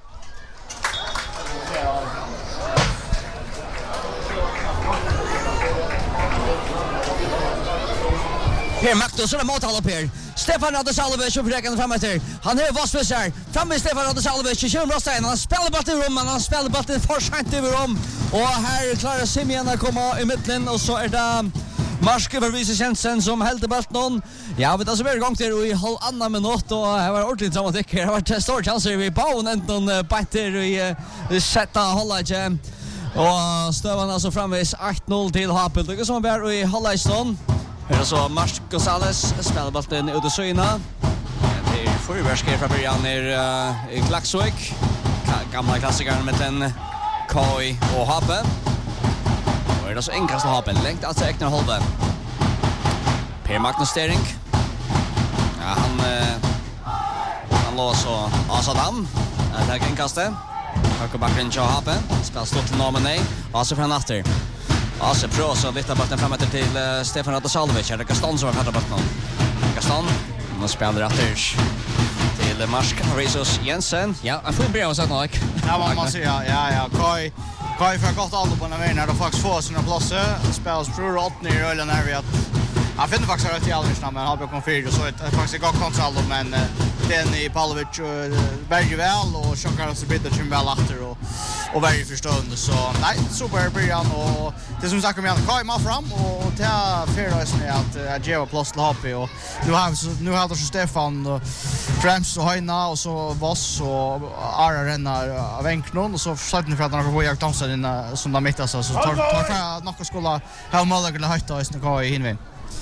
Här Magnus som mot alla per. Stefan Radosalovic och försöker fram efter. Han är vassvis här. Fram med Stefan Radosalovic. Kör Rostein. Han spelar bort i rummet. Han spelar bort i för sent över om. Och här klarar Simeon att komma i mitten och så är det Marske för Vise Jensen som helt i bollen. Ja, vet alltså vi är igång till i halv annan minut och det var ordentligt dramatik. Det har varit stora chanser vid Baun ändå bättre i sätta hållet. Och Stövan alltså framvis åtta noll till Hapel. Det är som var i halvlejstånd. Här så Mars Gonzales spelar bollen ut i syna. Det är förvärskare från början är i Klaxvik. Gamla klassikern med en K I och Hape. Och är det så enkast att Hape. Längt alltså Ekner Holve. Per Magnus Stering. Ja, han han låg så Asadam. Det är enkastet. Högerbacken till Hape. Spelar stort till Norman nej. Alltså från Natter. Alltså pro så viftar bollen framåt till uh, Stefan Radosalovic. Det är Gaston som har fattat bollen. Gaston Nu spelar Atters till Marsk Resus Jensen. Ja, han får börja så nog. Ja, man måste säga. Ja, ja, Kai Kai för gott allt på den vägen när de faktiskt får sina platser. Spelas tror åt ner i ölen här vi att han finner faktiskt rätt i alldeles men har på fyra så ett faktiskt gott kontroll men den i Pavlovic väldigt väl och chockar så bit det väl efter och och väldigt förstående så nej super början och det som sagt om jag Kai mal fram och ta fairness med att att ge plats till Happy och nu har nu har det så Stefan och främst så Heina och så Voss och Ara rennar av enknon och så sätter ni för att några på jag dansa in som de mitt alltså så tar tar några skola ha mål eller höjta oss när Kai hinvin.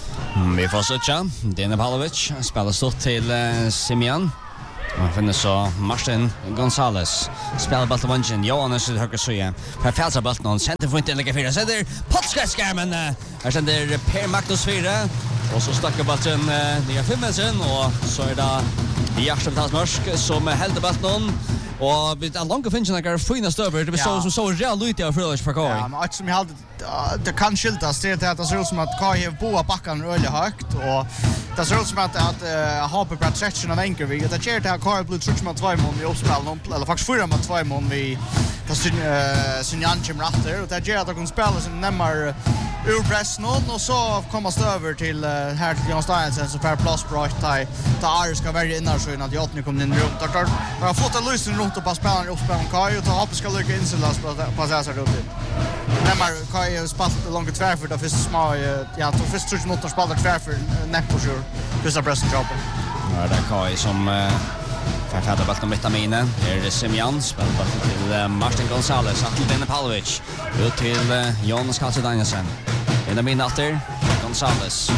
Vi får söka. Dene Pavlovic spelar stort till uh, Simian. Man finner så Martin Gonzales spelar bollen till vänster. Johannes i höger sida. Per Fälsa bollen och center får inte lägga fyra. Så där potskärmen. Här sänder Per Magnus fyra och så stackar bollen ner femmetern och så är det Jakob Tasmarsk som hällde bollen. Och vi har långa finns några fina stöver. Det var så som så real ut av Frölunds för Kai. Ja, men att som jag hade det kan skiltas det att det ser ut som att Kai har boa backan öle högt och det ser ut som att att uh, ha på plats section av enkel vi det ger det här Kai blue touch mot två mål i uppspel eller faktiskt fyra mot två mål vi det sin sin Janchim Ratter och det ger att de kan spela sin nämmer ur press någon och så kommer stöver till uh, här till Jan Steinsen så för plats bright tie där ska välja innan så att jag nu kommer in runt där har fått en lösning runt och bara spela i uppspel Kai och ta hoppas ska lycka insilas på på så här runt nämmer Kai har spelat långt tvärför då först små ja då först tror jag något spelar tvärför näpposjur första pressen jobb. Ja, det är Kai som för färdar bollen mitt av minen. Här är Simian spelar bollen till Martin Gonzales, till Dene Pavlovic. Ut till Jonas Karlsson Danielsen. In min efter Gonzales.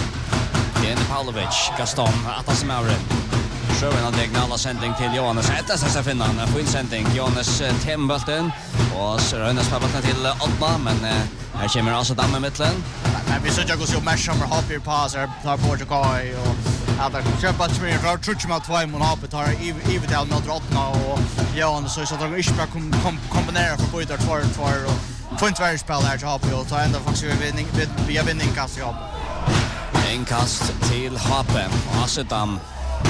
Dene Pavlovic, Gaston, Atlas Mauren. Sjöven har diagonala sändning till Johannes. Ett S S F innan. Fin sändning. Johannes Tembolten. Och så rönnas på bollen till Oddma. Men här kommer alltså damm i mitten. Men vi söker oss ju mer som har Happy pass här. Tar bort Kai och ja, där köper att vi rör touch med två mål Happy. Tar i vid till med Oddma och Johannes så att de inte bara kom kombinera för på där två två och får inte vara spel här till Happy och ta ända faktiskt vi vinning vi vinning kast jobb. En kast till Happy. Och Asetam.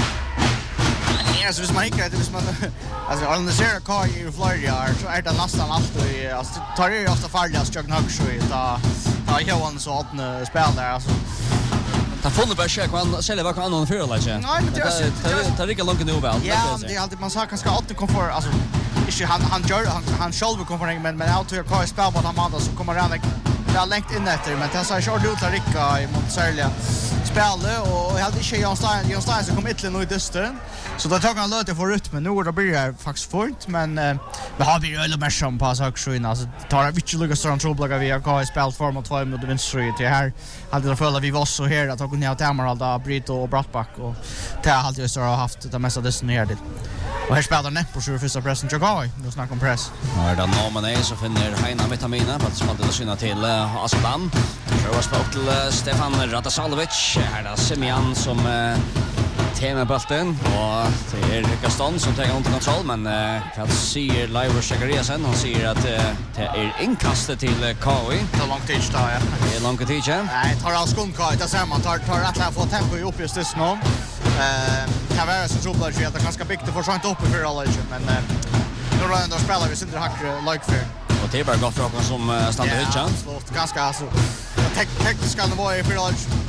Ja, så hvis man ikke, hvis man, altså, analyserer Kai i Florida, så er det nesten alltid, altså, det tar jo ofte farlig at Jørgen Høgsjøy, da, da Johan så åttende spil der, altså. Ta funnet bare sjekk, han selger hva kan annan fyrer, ikke? Nei, men det er... Det er ikke langt nu vel. Ja, men det er alltid, man sa kanskje åttende komfort, altså, ikke, han, han gjør, han, han selv komfort, men, men jeg tror Kai spil på den måten, så kommer han ikke, det er lengt inn etter, men det er ikke ut til Rikka i mot særlig spillet, og jeg hadde ikke Jan Stein, Jan Stein som kom ytterligere nå i dysten, så da tok han løte for rytmen, nå det blir det faktisk fort, men uh, vi har vi øyelig mer som på Høgsjøen, altså det tar ikke lykkes større troblager vi har spilt for mot två mot vinstrøy til her, hadde det følt at vi var også her, at hun har Tamaralda, Brito og Brattbakk, og det har alltid vi har haft det meste av dysten her til. Og her spiller Nepposjur første pressen til Kai, nå snakker om press. Nå er det Nomene som finner Heina Vitamina, på at spaltet å syne til uh, Asedan. Prøver spalt til uh, Stefan Radasalovic, her er Simian som uh, tema bulten, og det er Gaston som tar under kontroll, men uh, hva sier Leivor Shakariasen? Han sier at uh, det er innkastet til uh, Kai. Det er lang tid da, ja. Det er lang tid, ja. Nei, tar all skund Kai, det ser man, tar, tar rett og få tempo i oppgjøst this nå. Uh, kan være så trobler ikke at det er ganske bygd for sånt oppe for alle ikke, men uh, nå er det spiller vi sindre hakker lagfyr. Og det er bare godt for dere som uh, stander hytt, ja? Ja, absolutt, ganske altså, tek tekniska nivåer for alle ikke.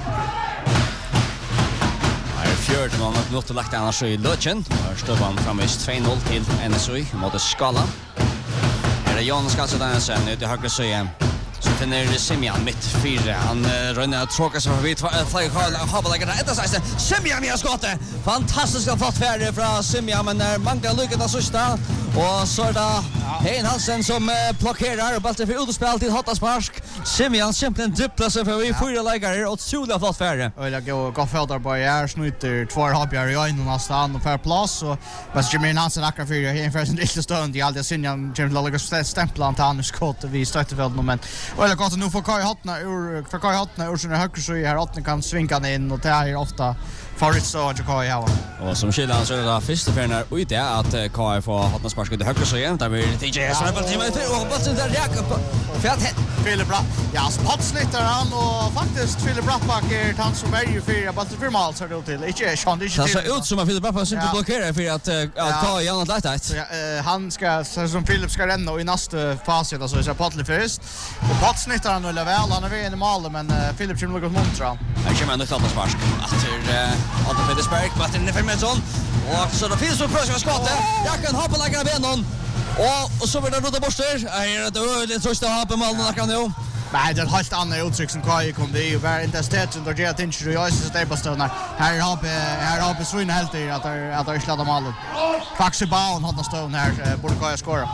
Her er fjørt man har nått lagt annars i Løtjen. Her står man framvis två noll til N S U mot Skala. Her er Jonas Karlsson Danielsen ut i høyre søye. Så finner Simian mitt fyra. Han uh, rönnar att tråka sig förbi flera havbeläggare. Ett av sig. Simian i skottet. Fantastiskt flott färre från Simian. Men när man kan lycka den sista. Och så är det Hein Hansen som uh, blockerar. Bollen för utspel till Hottasmarsk. Simian simpelthen dubblar sig förbi fyra läggare. Och otroligt flott färre. Och jag går gå fältar på här. Snuter två hoppjar i ögonen nästan. Och för plats. Och men Jimmy Hansen akkurat fyra. Här inför sin lilla stund. I alltid Simian kommer att lägga stämplan till Anders skott. Vi stöttefältet. Men och det gott nu får Kai Hotna ur för Kai Hotna ur sin höger så här åt kan svinga in och det är ofta favorit så att Kai har. Och som skillnad så är det första för när ut det att Kai får Hotna sparka till höger så igen där vi T J så är det till och bollen där Jakob Färt Philip Bratt. Ja, spotsnitter han och faktiskt Philip Brattback är han som väljer fyra bara för mål så det till. Inte Sean, det är Det ser ut som att Philip Brattback inte blockerar för att att ta igen ett lätt. Ja, han ska som Philip ska ränna och i nästa fas så så är Patle först. Och spotsnitter han eller väl han är väl i mål men Philip kommer att montra. Här kommer en nytt spark. Efter Otto Federsberg på den för Medsson. Och så då finns det pröva skottet. Jag kan hoppa lägga benen. Och och så vill det rota bort där. Är det öligt så ska ha på målen där kan nu. Nej, det är helt annat uttryck som Kai kom det ju var inte ställt under det inte så jag så där på ståna. Här har vi här har vi svinn helt i att att det sladda målet. Faxi Baun har stått här borde Kai skora.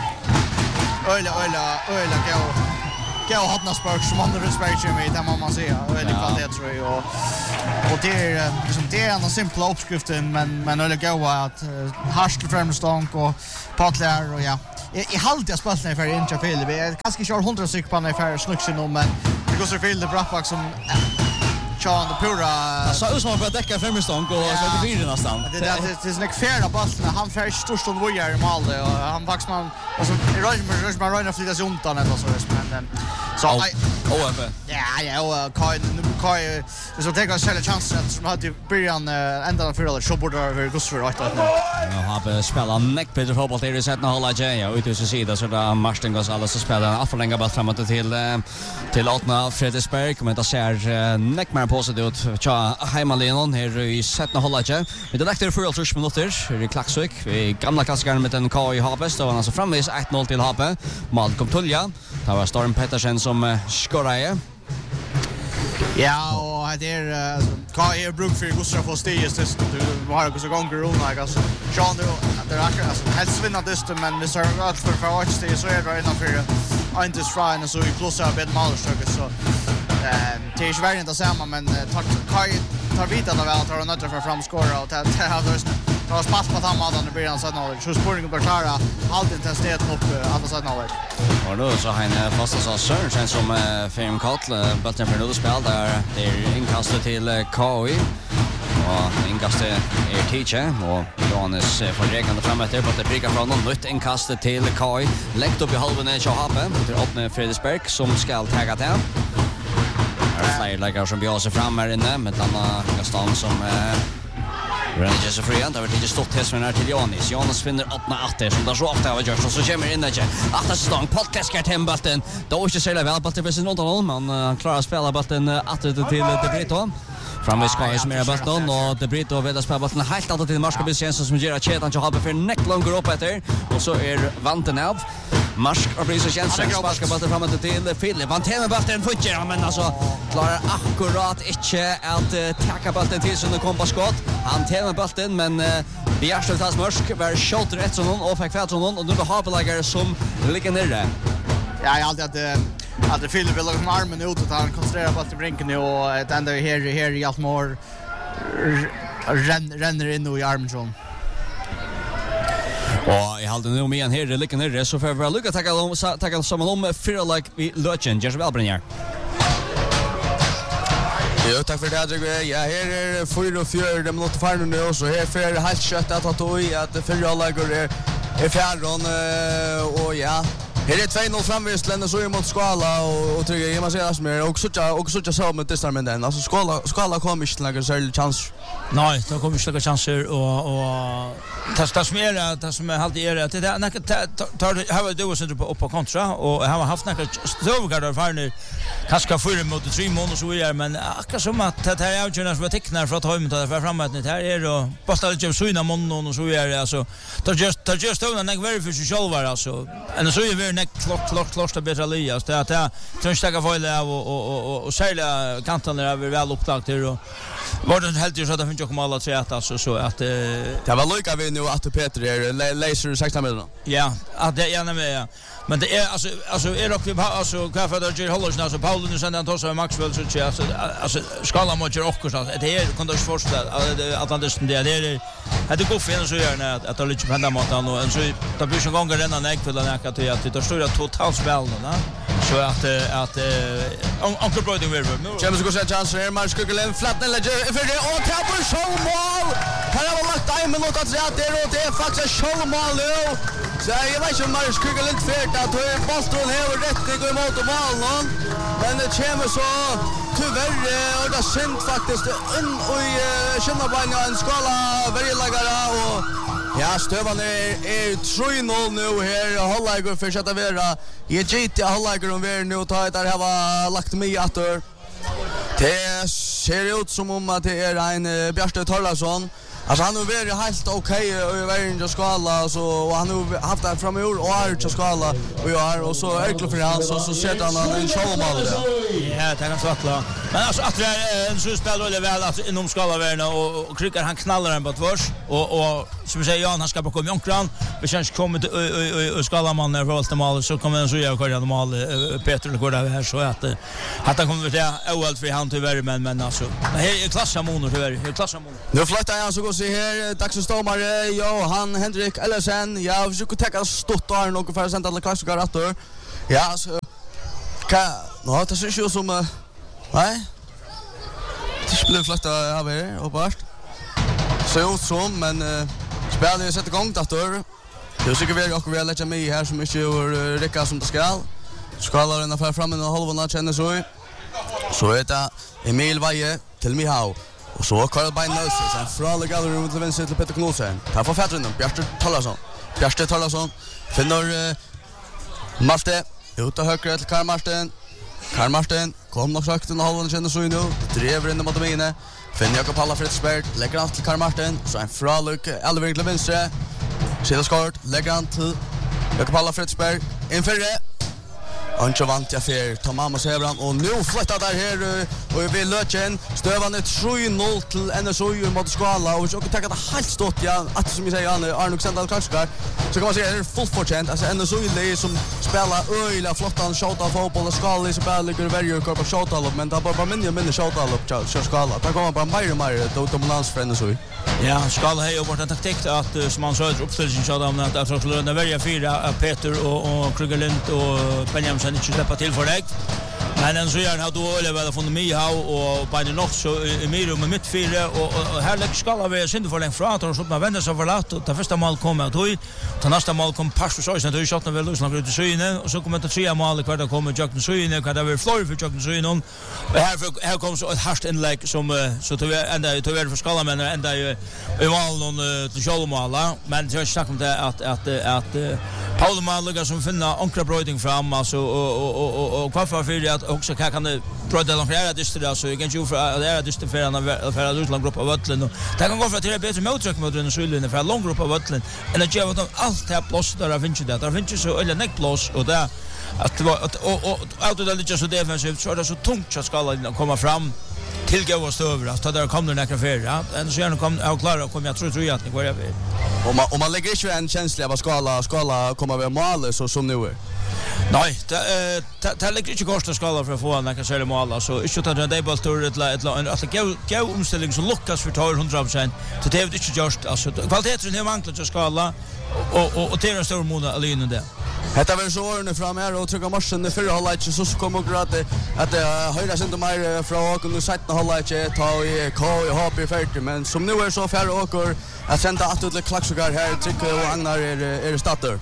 Öla öla öla gå. Gå hotna spark som andra respekt med det man man ser. Öla kvalitet tror jag och och det är liksom det är en simpel uppskrift men men öla gå att harska framstånk och Patler och ja. Jag halt jag spelar för in Philip. Jag kanske kör hundra stycken på den för snuxen om men det går så Philip Brattback som Sean the pura så ut som att täcka framstånk och så det blir nästan. Det är det är en fair bollen. Han får störst och vojar i mål och han vax man alltså Roger Roger Marina flyttas undan eller så men så O F. Ja, ja, och Kai Kai så tar jag själva chansen som hade början ända för alla så borde över Gustav rätt att nu. Ja, har spelat neck Peter fotboll där i sätten hålla J. Ja, ut så sida så där Martin Gonzales så spelar han förlänga bort framåt till till Atna Fredriksberg men det ser neck mer positivt ut. Tja, hemmalinjen här i sätten hålla J. Men det läkte för tre minuter i Klaxvik. Vi gamla klassikern med den K I Habest och han alltså framvis ett noll till Hape. Mål kom Tulja. Det var Storm Pettersen som skorade. Ja, och det är K I bruk för Gustav för stiges det du har också gånger runt alltså. Sean det är alltså helst vinna det men vi ser allt för för att det så är det innan för inte Shrine så vi plussar ett bit målstöket så eh det är ju inte samma men K I tar vita då väl tar och nötter för framskåra och det har då det var spass på tammadan i början sen och så spåringen på klara allt intensiteten upp andra sidan av det. Och då så han fasta så Sørensen som fem Kattle bollen för något spel där det är inkastet till K I och inkastet är teacher och Johannes får regande framåt där på det brukar från något nytt inkastet till K I läggt upp i halvan i Hape till öppna Fredriksberg som ska ta det. Flyer lägger som bjöd sig fram här inne med Anna Gaston som Rangers så friant har det stått här som är till Janis. Janis finner öppna åtta som där så ofta har gjort så kommer in där. Åtta stång podcast kan tembalten. Då är det så väl på det precis runt om man klarar att spela bollen åtta till De Brito. Framvis ska ju mer bollen och De Brito vill spela bollen helt åt till Marska Jensen som gör att Chetan har för neck långt upp efter och så är vanten av Marsk och Brisa Jensen sparkar bollen framåt till Philip. Han tar med bollen fortsätter men alltså klarar akkurat inte att tacka bollen till så nu kommer skott. Han tar med bollen men Bjärstad tas Marsk var skjuter rätt som någon och fick fält som någon och nu har Hapelägare som ligger nere. Ja, jag alltid att att Philip vill lägga armen ut och han koncentrerar på att brinken och ett ända här här i allt mer renner in och i armen. Och I halde nu med en här ligger nere så för att lycka tacka dem tacka som om för like vi Legend Jesper Albrinjar. Jo, tack för det jag. Ja, här är fyra och fyra de låter fara nu och så här för helt kött att ta tog i att för alla går är är fjärron och ja. Här är två noll framvis länder så emot Skala och och tycker jag man ser som är också också så så med testamentet. Alltså Skala Skala kommer inte lägga så chans. Nej, då kommer inte chanser och och testa smera det som är halt är det det tar har du också på upp på kontra och har haft några stovgardar för nu kanske för mot tre månader så är men akkurat som att det här är ju som tecknar för att ha med för framåt det här är och pasta lite så innan månaden och så är det alltså tar just tar just då när very för sig själva alltså och så är det neck klart klart klart att bättre Elias det att jag tror inte jag får av och och och och sälja kanterna är väl upptagt där och var det helt ju så att det finns ju komma alla tre att alltså så att det var lika vi nu att Peter är laser sexton minuter. Ja, att det är med men det är alltså alltså är dock vi alltså kvar för att göra hålls nu så Paul nu sen han tar så Maxwell så alltså alltså skala mot ju också så det är kan du förstå att Atlantis det är det hade gått för så gör att att det lite på mot han och så det blir så gånger renna näck för den här att det det står totalt spel då så att att Onkel Brody River James går sen chans här man skulle lämna flatten lägger för det och tapper så mål. Här har lagt time mot att säga det och det är faktiskt så mål nu. Så jag vet inte om Marius krigar lite färt att hur bollen har rätt i går mot mål men det kommer så tyvärr och det synd faktiskt in och känna på en skala väldigt lagara och ja, Stövan är, är tre noll nu här. Hålläger fortsätter vara. Jag gitter hålläger om vi nu tar det här var lagt mig åter. Det ser ut som om att det är en uh, Bjärste Torlarsson. Alltså han har varit helt okej och är inte skala så och han har haft det fram i år och är inte skala och är och så är det för han så så sätter han en showmål där. Ja, det kan svartla. Men alltså att det är en så spelar det väl att inom skala värna och, och kryckar han knallar den på tvärs och och som vi säger Jan han ska bara komma onkran. Vi känns kommer till och skala man när förvalta mål så kommer han så jag köra mål Peter går där här så att att han kommer till oalt för han tyvärr men men alltså det är klassamon tyvärr. Det är klassamon. Nu flyttar jag så se här dagsdomare Johan Henrik Ellesen. Ja, vi ska ta stort där något för att sända alla klassiker åter. Ja, så kan nå det ser ju som nej. Det skulle flytta över och bort. Så ut som men spelar ju sätta igång åter. Det är säkert vi och vi lägger mig här som inte är räcka som det ska. Skalar den för fram en halva känner så. Så heter Emil Vaje till Mihau. Och så Karl Beinlöse, sen från galleri mot vänster till Peter Knudsen. Här får Fätren, Bjärste Torlarsson. Bjärste Torlarsson finner uh, Malte ut av höger till Karl Marsten. Karl Marsten kom nog sagt den halvan känner så nu. Drever in mot mine. Finner Jakob Halla Fritzberg, lägger han till Karl Marsten. Så en fraluk Elving till vänster. Sedan skott, lägger han till Jakob Halla Fritzberg. Inför det. Ancho vant jag för Tamam och Sebran och nu flyttar där här och vi löchen Stövan är tre noll till N S O mot Skala och så kan ta det helt stort ja att som vi säger Arne Xandal Klaxkar så kan man säga det är full fortjänt alltså N S O är som spelar öliga flottan shota fotboll och Skala så spelar ligger varje kör på shota men det bara minne minne shota upp så Skala där kommer bara mer och mer då dominans för N S O. Ja, Skala har ju varit en taktik att som man sa uppställningen så att att att lönna välja fyra Peter och och Krugerlind och Benjamin sen inte släppa till för dig. Men en så gör han då eller väl från Mihau och på den också i Miro med mitt fyra och, och här lägger Skala vi synd för den framåt och så man vänder sig förlåt och det första mål kommer att höj. Det nästa mål kom pass så sen då shotna väl Lussland ut i synen och så kommer det tre mål kvar då kommer Jackson synen kan det väl flow för Jackson synen. Och här här kommer så ett harst inlägg som så till ända till väl för Skala men ända i mål någon till Sjölmåla men jag snackar om det att att att Paul Malaga som finna ankra bröding fram alltså och och och och kvar för att också kan kan det bröda långt här distrikt så jag kan ju för det är distrikt för en för Ryssland grupp av Vötlen och det kan gå för att det är bättre mottryck mot den syllen för en lång grupp av Vötlen eller att ge dem allt här plats där finns det där finns så eller neck plats och där att det var att och och out of the lite så defensivt så är det så tungt att Skala komma fram till gås över att där kommer några affärer ja en så gärna kom jag klarar att komma jag tror tror jag att det går över om man om man lägger inte en känsla av Skala Skala kommer med mål så som nu är. Nej, det det ligger inte kosta Skala för att få en kan säga mål så inte att det är bara tur ett ett att gå gå omställning så luckas för tar hundra procent så det är inte just alltså kvaliteten är manglar till Skala och och och det är en stor månad alene där. Hetta var så ordne fram här och trycka marschen i förra halvlek så så kommer det att att höra sig inte mer från och nu sätta halvlek ta i K och H P fyrtio men som nu är så färre åker att sända att ut klaxogar här tycker och Agnar är är starter.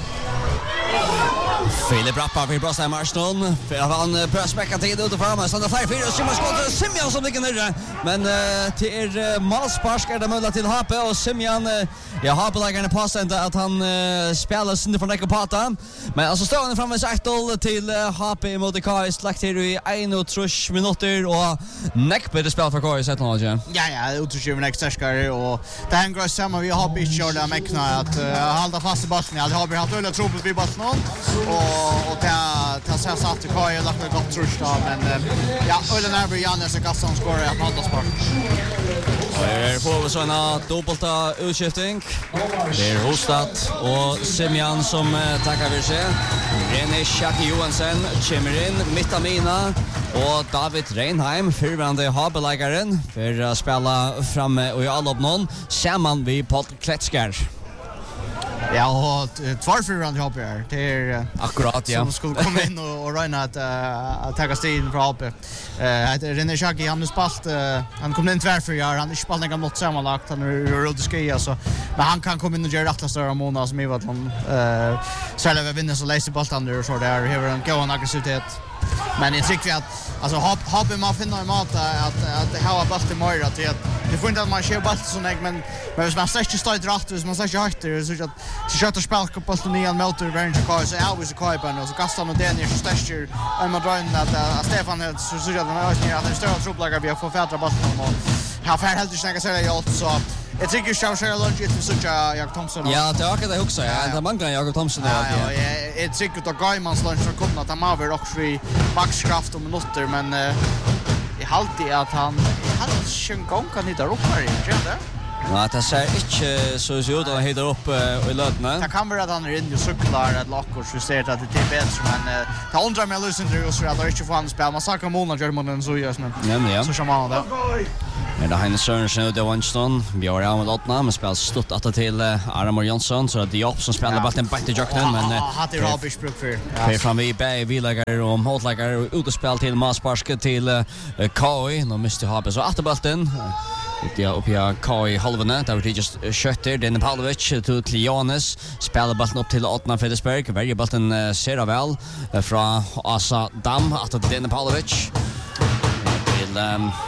Filip Rappa för Brasheim Arsenal. För han pressbacka tid ut och fram. Så det flyr fyra Simon skott Simon som ligger nere. Men till er Malsparsk är det möjligt till H P och Simon ja H P-lägaren passar inte att han spelar sin från Ekopata. Men alltså står han framme sagt till H P mot K I slakt här i en och tre minuter och Neckby det spelar för K I sett något ja. Ja ja, utrustningen är starkare och det hänger samman vi har inte kört där Mäckna att hålla fast i bollen. Jag har haft öle trubbel vid bollen och och ta ta sig satt i K I lagt ett gott trust då men ja öle när blir Jannes och Gaston skorar att hålla sport. Här får vi så en dubbelta utskiftning. Det är Hostat och Semjan som tackar för sig. René Schacke Johansen kommer in mitt av mina och David Reinheim förvärande H-beläggaren för att spela framme och i all upp någon samman vid Paul Kletskar. Ja, och tvärfyrande hopp här. Det är akkurat ja. Som skulle komma in och, och räna att uh, att ta stilen för hopp. Eh heter René Schacki, han har spalt uh, han kom in tvärfyrare, han är spalt några mot sammanlagt, han är rolig skia så men han kan komma in och göra rätta större månader som i vart han eh själva uh, vinner så läser bollen där så där har en gå en aggressivitet. Men jag tycker att alltså hopp hopp man finner en mat att att ha bollen mer att det det får inte att man kör bollen så nej men men hvis man sätter stort rätt hvis man sätter hårt så att så skjuter spel på bollen igen mot range cars så always a koi på och så kastar man den ner så stäcker och man drar in att Stefan så så att man har att det står trubblar vi får färdra bollen och har färd helt snäga så jag så jag tycker jag ska lunch ut så jag Jakob Thomson. Ja, det har jag också. Ja, det manglar Jakob Thomson där. Ja, ja, jag tycker att Gaimans lunch ska komma att han har också i maxkraft om minuter men jag alltid att han han sjön gång kan inte upp här inte. Ja, det ser inte så ut att han hittar upp i lötna. Det kan vara att han är inne och cyklar ett lock och justerat att det är bättre men det undrar mig lösen det så att det inte får han spela. Man sakar månader Germanen så just nu. Ja, ja. Så som han där. Men det Heine Sørensen och Winston. Vi har av med åttna, men spelar stort att till Aramor Jonsson så att det är upp som spelar bollen bak till Jackson men har det Robish bruk för. För fram vi bä vi lägger och motlägger ut och spel till Masparske till K I. Nu måste ha så att bollen. Det är uppe i K I halvna där vi just skötter den Pavlovic till Jonas spelar bollen upp till åttna Fredriksberg. Varje bollen ser väl från Asa Dam att den Pavlovic till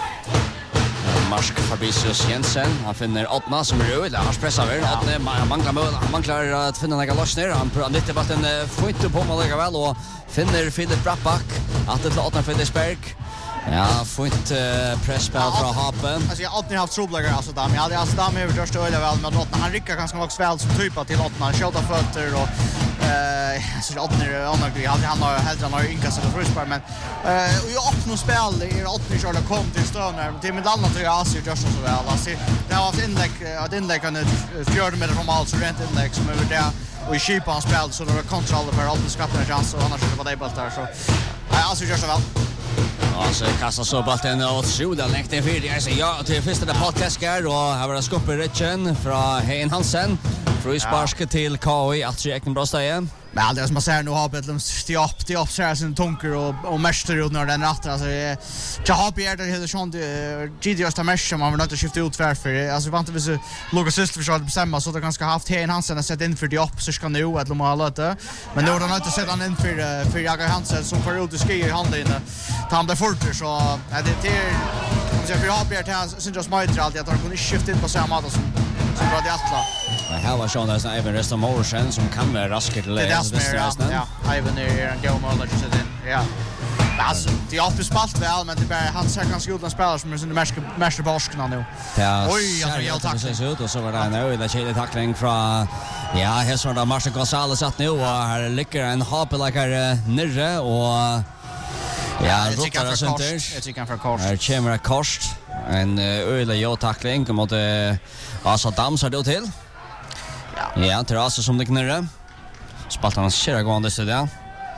Marsk Fabricius Jensen. Han finner åttna som är röd. Han pressar över. åttna manglar mål. Han manglar att finna några lossner. Han prövar lite på att den får inte på mål väl och finner Philip Brattback att det till åttna Fredriksberg. Ja, får inte presspel från Hapen. Alltså jag har alltid haft troblägare alltså där. Jag hade alltså där med över största öliga väl med åttna. Han rycker ganska också väl som typ till åttna. Han skjuter fötter och eh så åttna är annan grej. Han har helt han har inkastat för frispark men eh och jag öppnar spel i åttna körde kom till stövnar. Det med annat tror jag Asia just så väl. Alltså det har haft inlägg att inlägg kan fjärde meter från mål så rent inlägg som över där och i skipa han spel så det var kontroll över alltid skapar en chans och annars är det på det bollen där så nej Asia just så väl. Alltså kastar så bollen åt Sjuda längt in för det. Ja, till första det podcast och här var det skopp i rätten från Hein Hansen. Frispark till K I att Jacken Brosta igen. Men det som man ser nu har bedlum stiop stiop ser sin tunker och och mäster ut när den rätter alltså jag har begärt det hela sånt G D just mesh som man vill inte skifta ut för för alltså vant vi så Lucas System för att bestämma så att ganska haft Hein Hansen att sätta in för de upp så ska nu att de har lite men nu har de inte sett han in för för Jakob Hansen som får ut och skier i handen inne ta han där fortare så det det om jag för har begärt här syns jag smartare alltid att han kunde skifta in på samma sätt som som bra det alla. Här var Sean där även resten av Morsen som kan vara raskare till det. Ja, Ivan är en go mode just in. Ja. Alltså, det har spalt väl men det bara han ser ganska ut att spela som är mäster mäster Barskarna nu. Ja. Oj, jag helt tackling så ut och så var det en öde kedje tackling från ja, här så där Marcel Gonzalez att nu och här ligger en hopelakare nere och ja, rotar center. Jag tycker han för kort. Här kommer det kort. En öde jo tackling mot Asa Dam så det till. Ja. Ja, Terrasse som det knurrar. Spaltar han kjæra gående til det.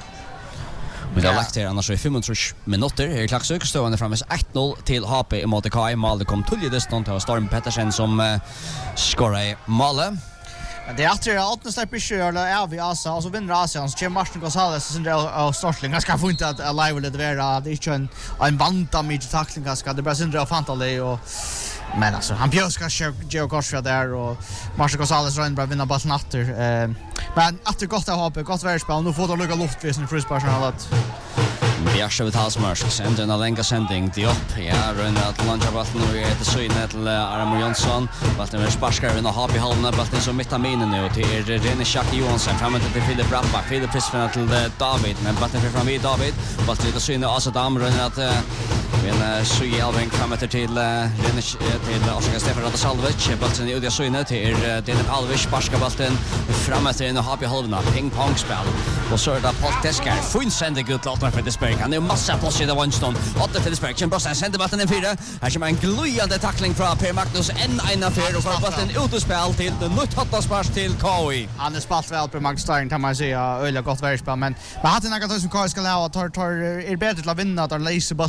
Vi har lagt her annars i femogtrýss minutter her i Klaksvik, stående fremmes ett noll til H P i måte K I. Malet kom tullig distan til Storm Pettersen som uh, skorra i Malet. Det är att det är åttna släpper inte eller är vi Asa och så vinner Asa så kommer Martin Gonzalez så det är Stortling. Jag ska få inte att live lite vara det är inte en en vanta med tackling ganska det bara syndra fantali och men alltså han bjöskar Geo Korsfjord där och Martin Gonzalez rör in bara vinna bollen åter. Eh men att det gott att ha på gott värspel nu får de lucka luft vid sin frispark har lagt. Vi har sett Halsmarsk sender en länga sändning till upp. Ja, rönner att luncha bollen och är det syne till Aramor Jonsson. Bollen är sparskar in och har i halvna bollen som mitt aminen nu till René Schacki Johansson framåt till Philip Brattback. Philip Prisfina till David men bollen fram vid David. Bollen det syne Asa Dam rönner att men Sui Alving framåt till René till Oskar Stefan Radosalvic. Bollen är ut syne till Dene Palvic sparskar bollen framåt in och har i halvna ping pong spel. Och så är det Paul Teskar. Fin sänder ut låtar för det han är massa på sig där Winston. Åtta till Spark. Sen Brossen sänder bollen in fyra. Här kommer en glöjande tackling från Per Magnus en en affär och får bollen ut och spel till det nytt hotta spark till K I. Han är spalt väl Per Magnus Stein kan man säga öliga gott värspel men men hade några som K I ska lära tar tar är bättre till att vinna att läsa bollen nu så att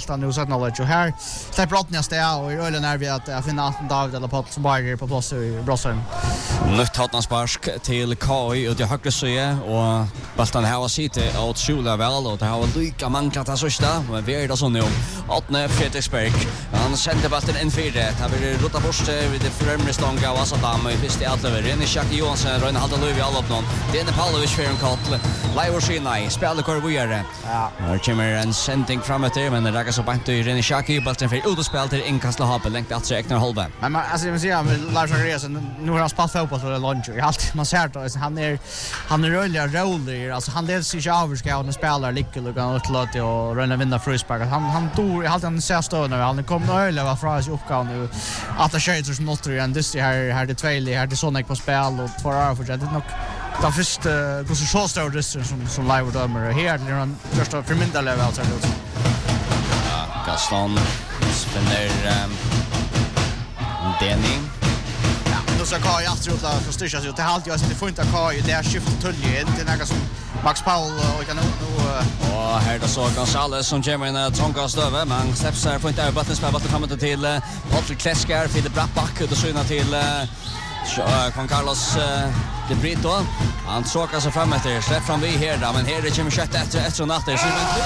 knowledge och här släpper Rottnäs det och är öle nervig att jag finner Anton David eller Paul som bara på plats i Brossholm. Nytt Hotnansparsk till K I och det högre söje och Baltan här var sitte åt Sula väl och det har lika manglat att sista men vi är det så nu. Åtne Fredriksberg. Han sände bollen in fyra. Det har vi rota bort vid det främre stånga och så där i första halvlek. René Jackie Johansson Rune hade Löv i alla uppnån. Det är Paulovic för en kall. Live Sinai spelar kvar vidare. Ja. Här kommer en sändning framåt där men det räcker så bant i René Jackie bollen för ut och spel till inkastla Hape längt att räkna halva. Men alltså jag vill säga Lars Andreasen nu har han spelat fotboll för lunch. Jag alltid man ser att han är han är rullig rolig alltså han leder sig av ska han spelar lycka och kan utlåta och rönna vinna frispark. Han han tog alltid han ser stående han kom nu öle var fra sig uppgåvan nu att det kör som något igen det här här det tvåli här det såna på spel och två år för det nog den första hur så så stor distance som som live dömer här när han just för mindre level så det. Ja, Gaston spinner um, Denning. Då så kan jag tror att för styrka så det halt jag sitter funt att Kai det är skift tulje inte några som Max Paul och kan nu och här då så Gonzales som kommer in att trånga stöve men släpps här funt där botten spelar botten framåt till Patrick Kleskar för det brappback och syna till Juan Carlos De Brito han tråkar sig framåt där släpp fram vi här då men här det kommer kött efter efter natten så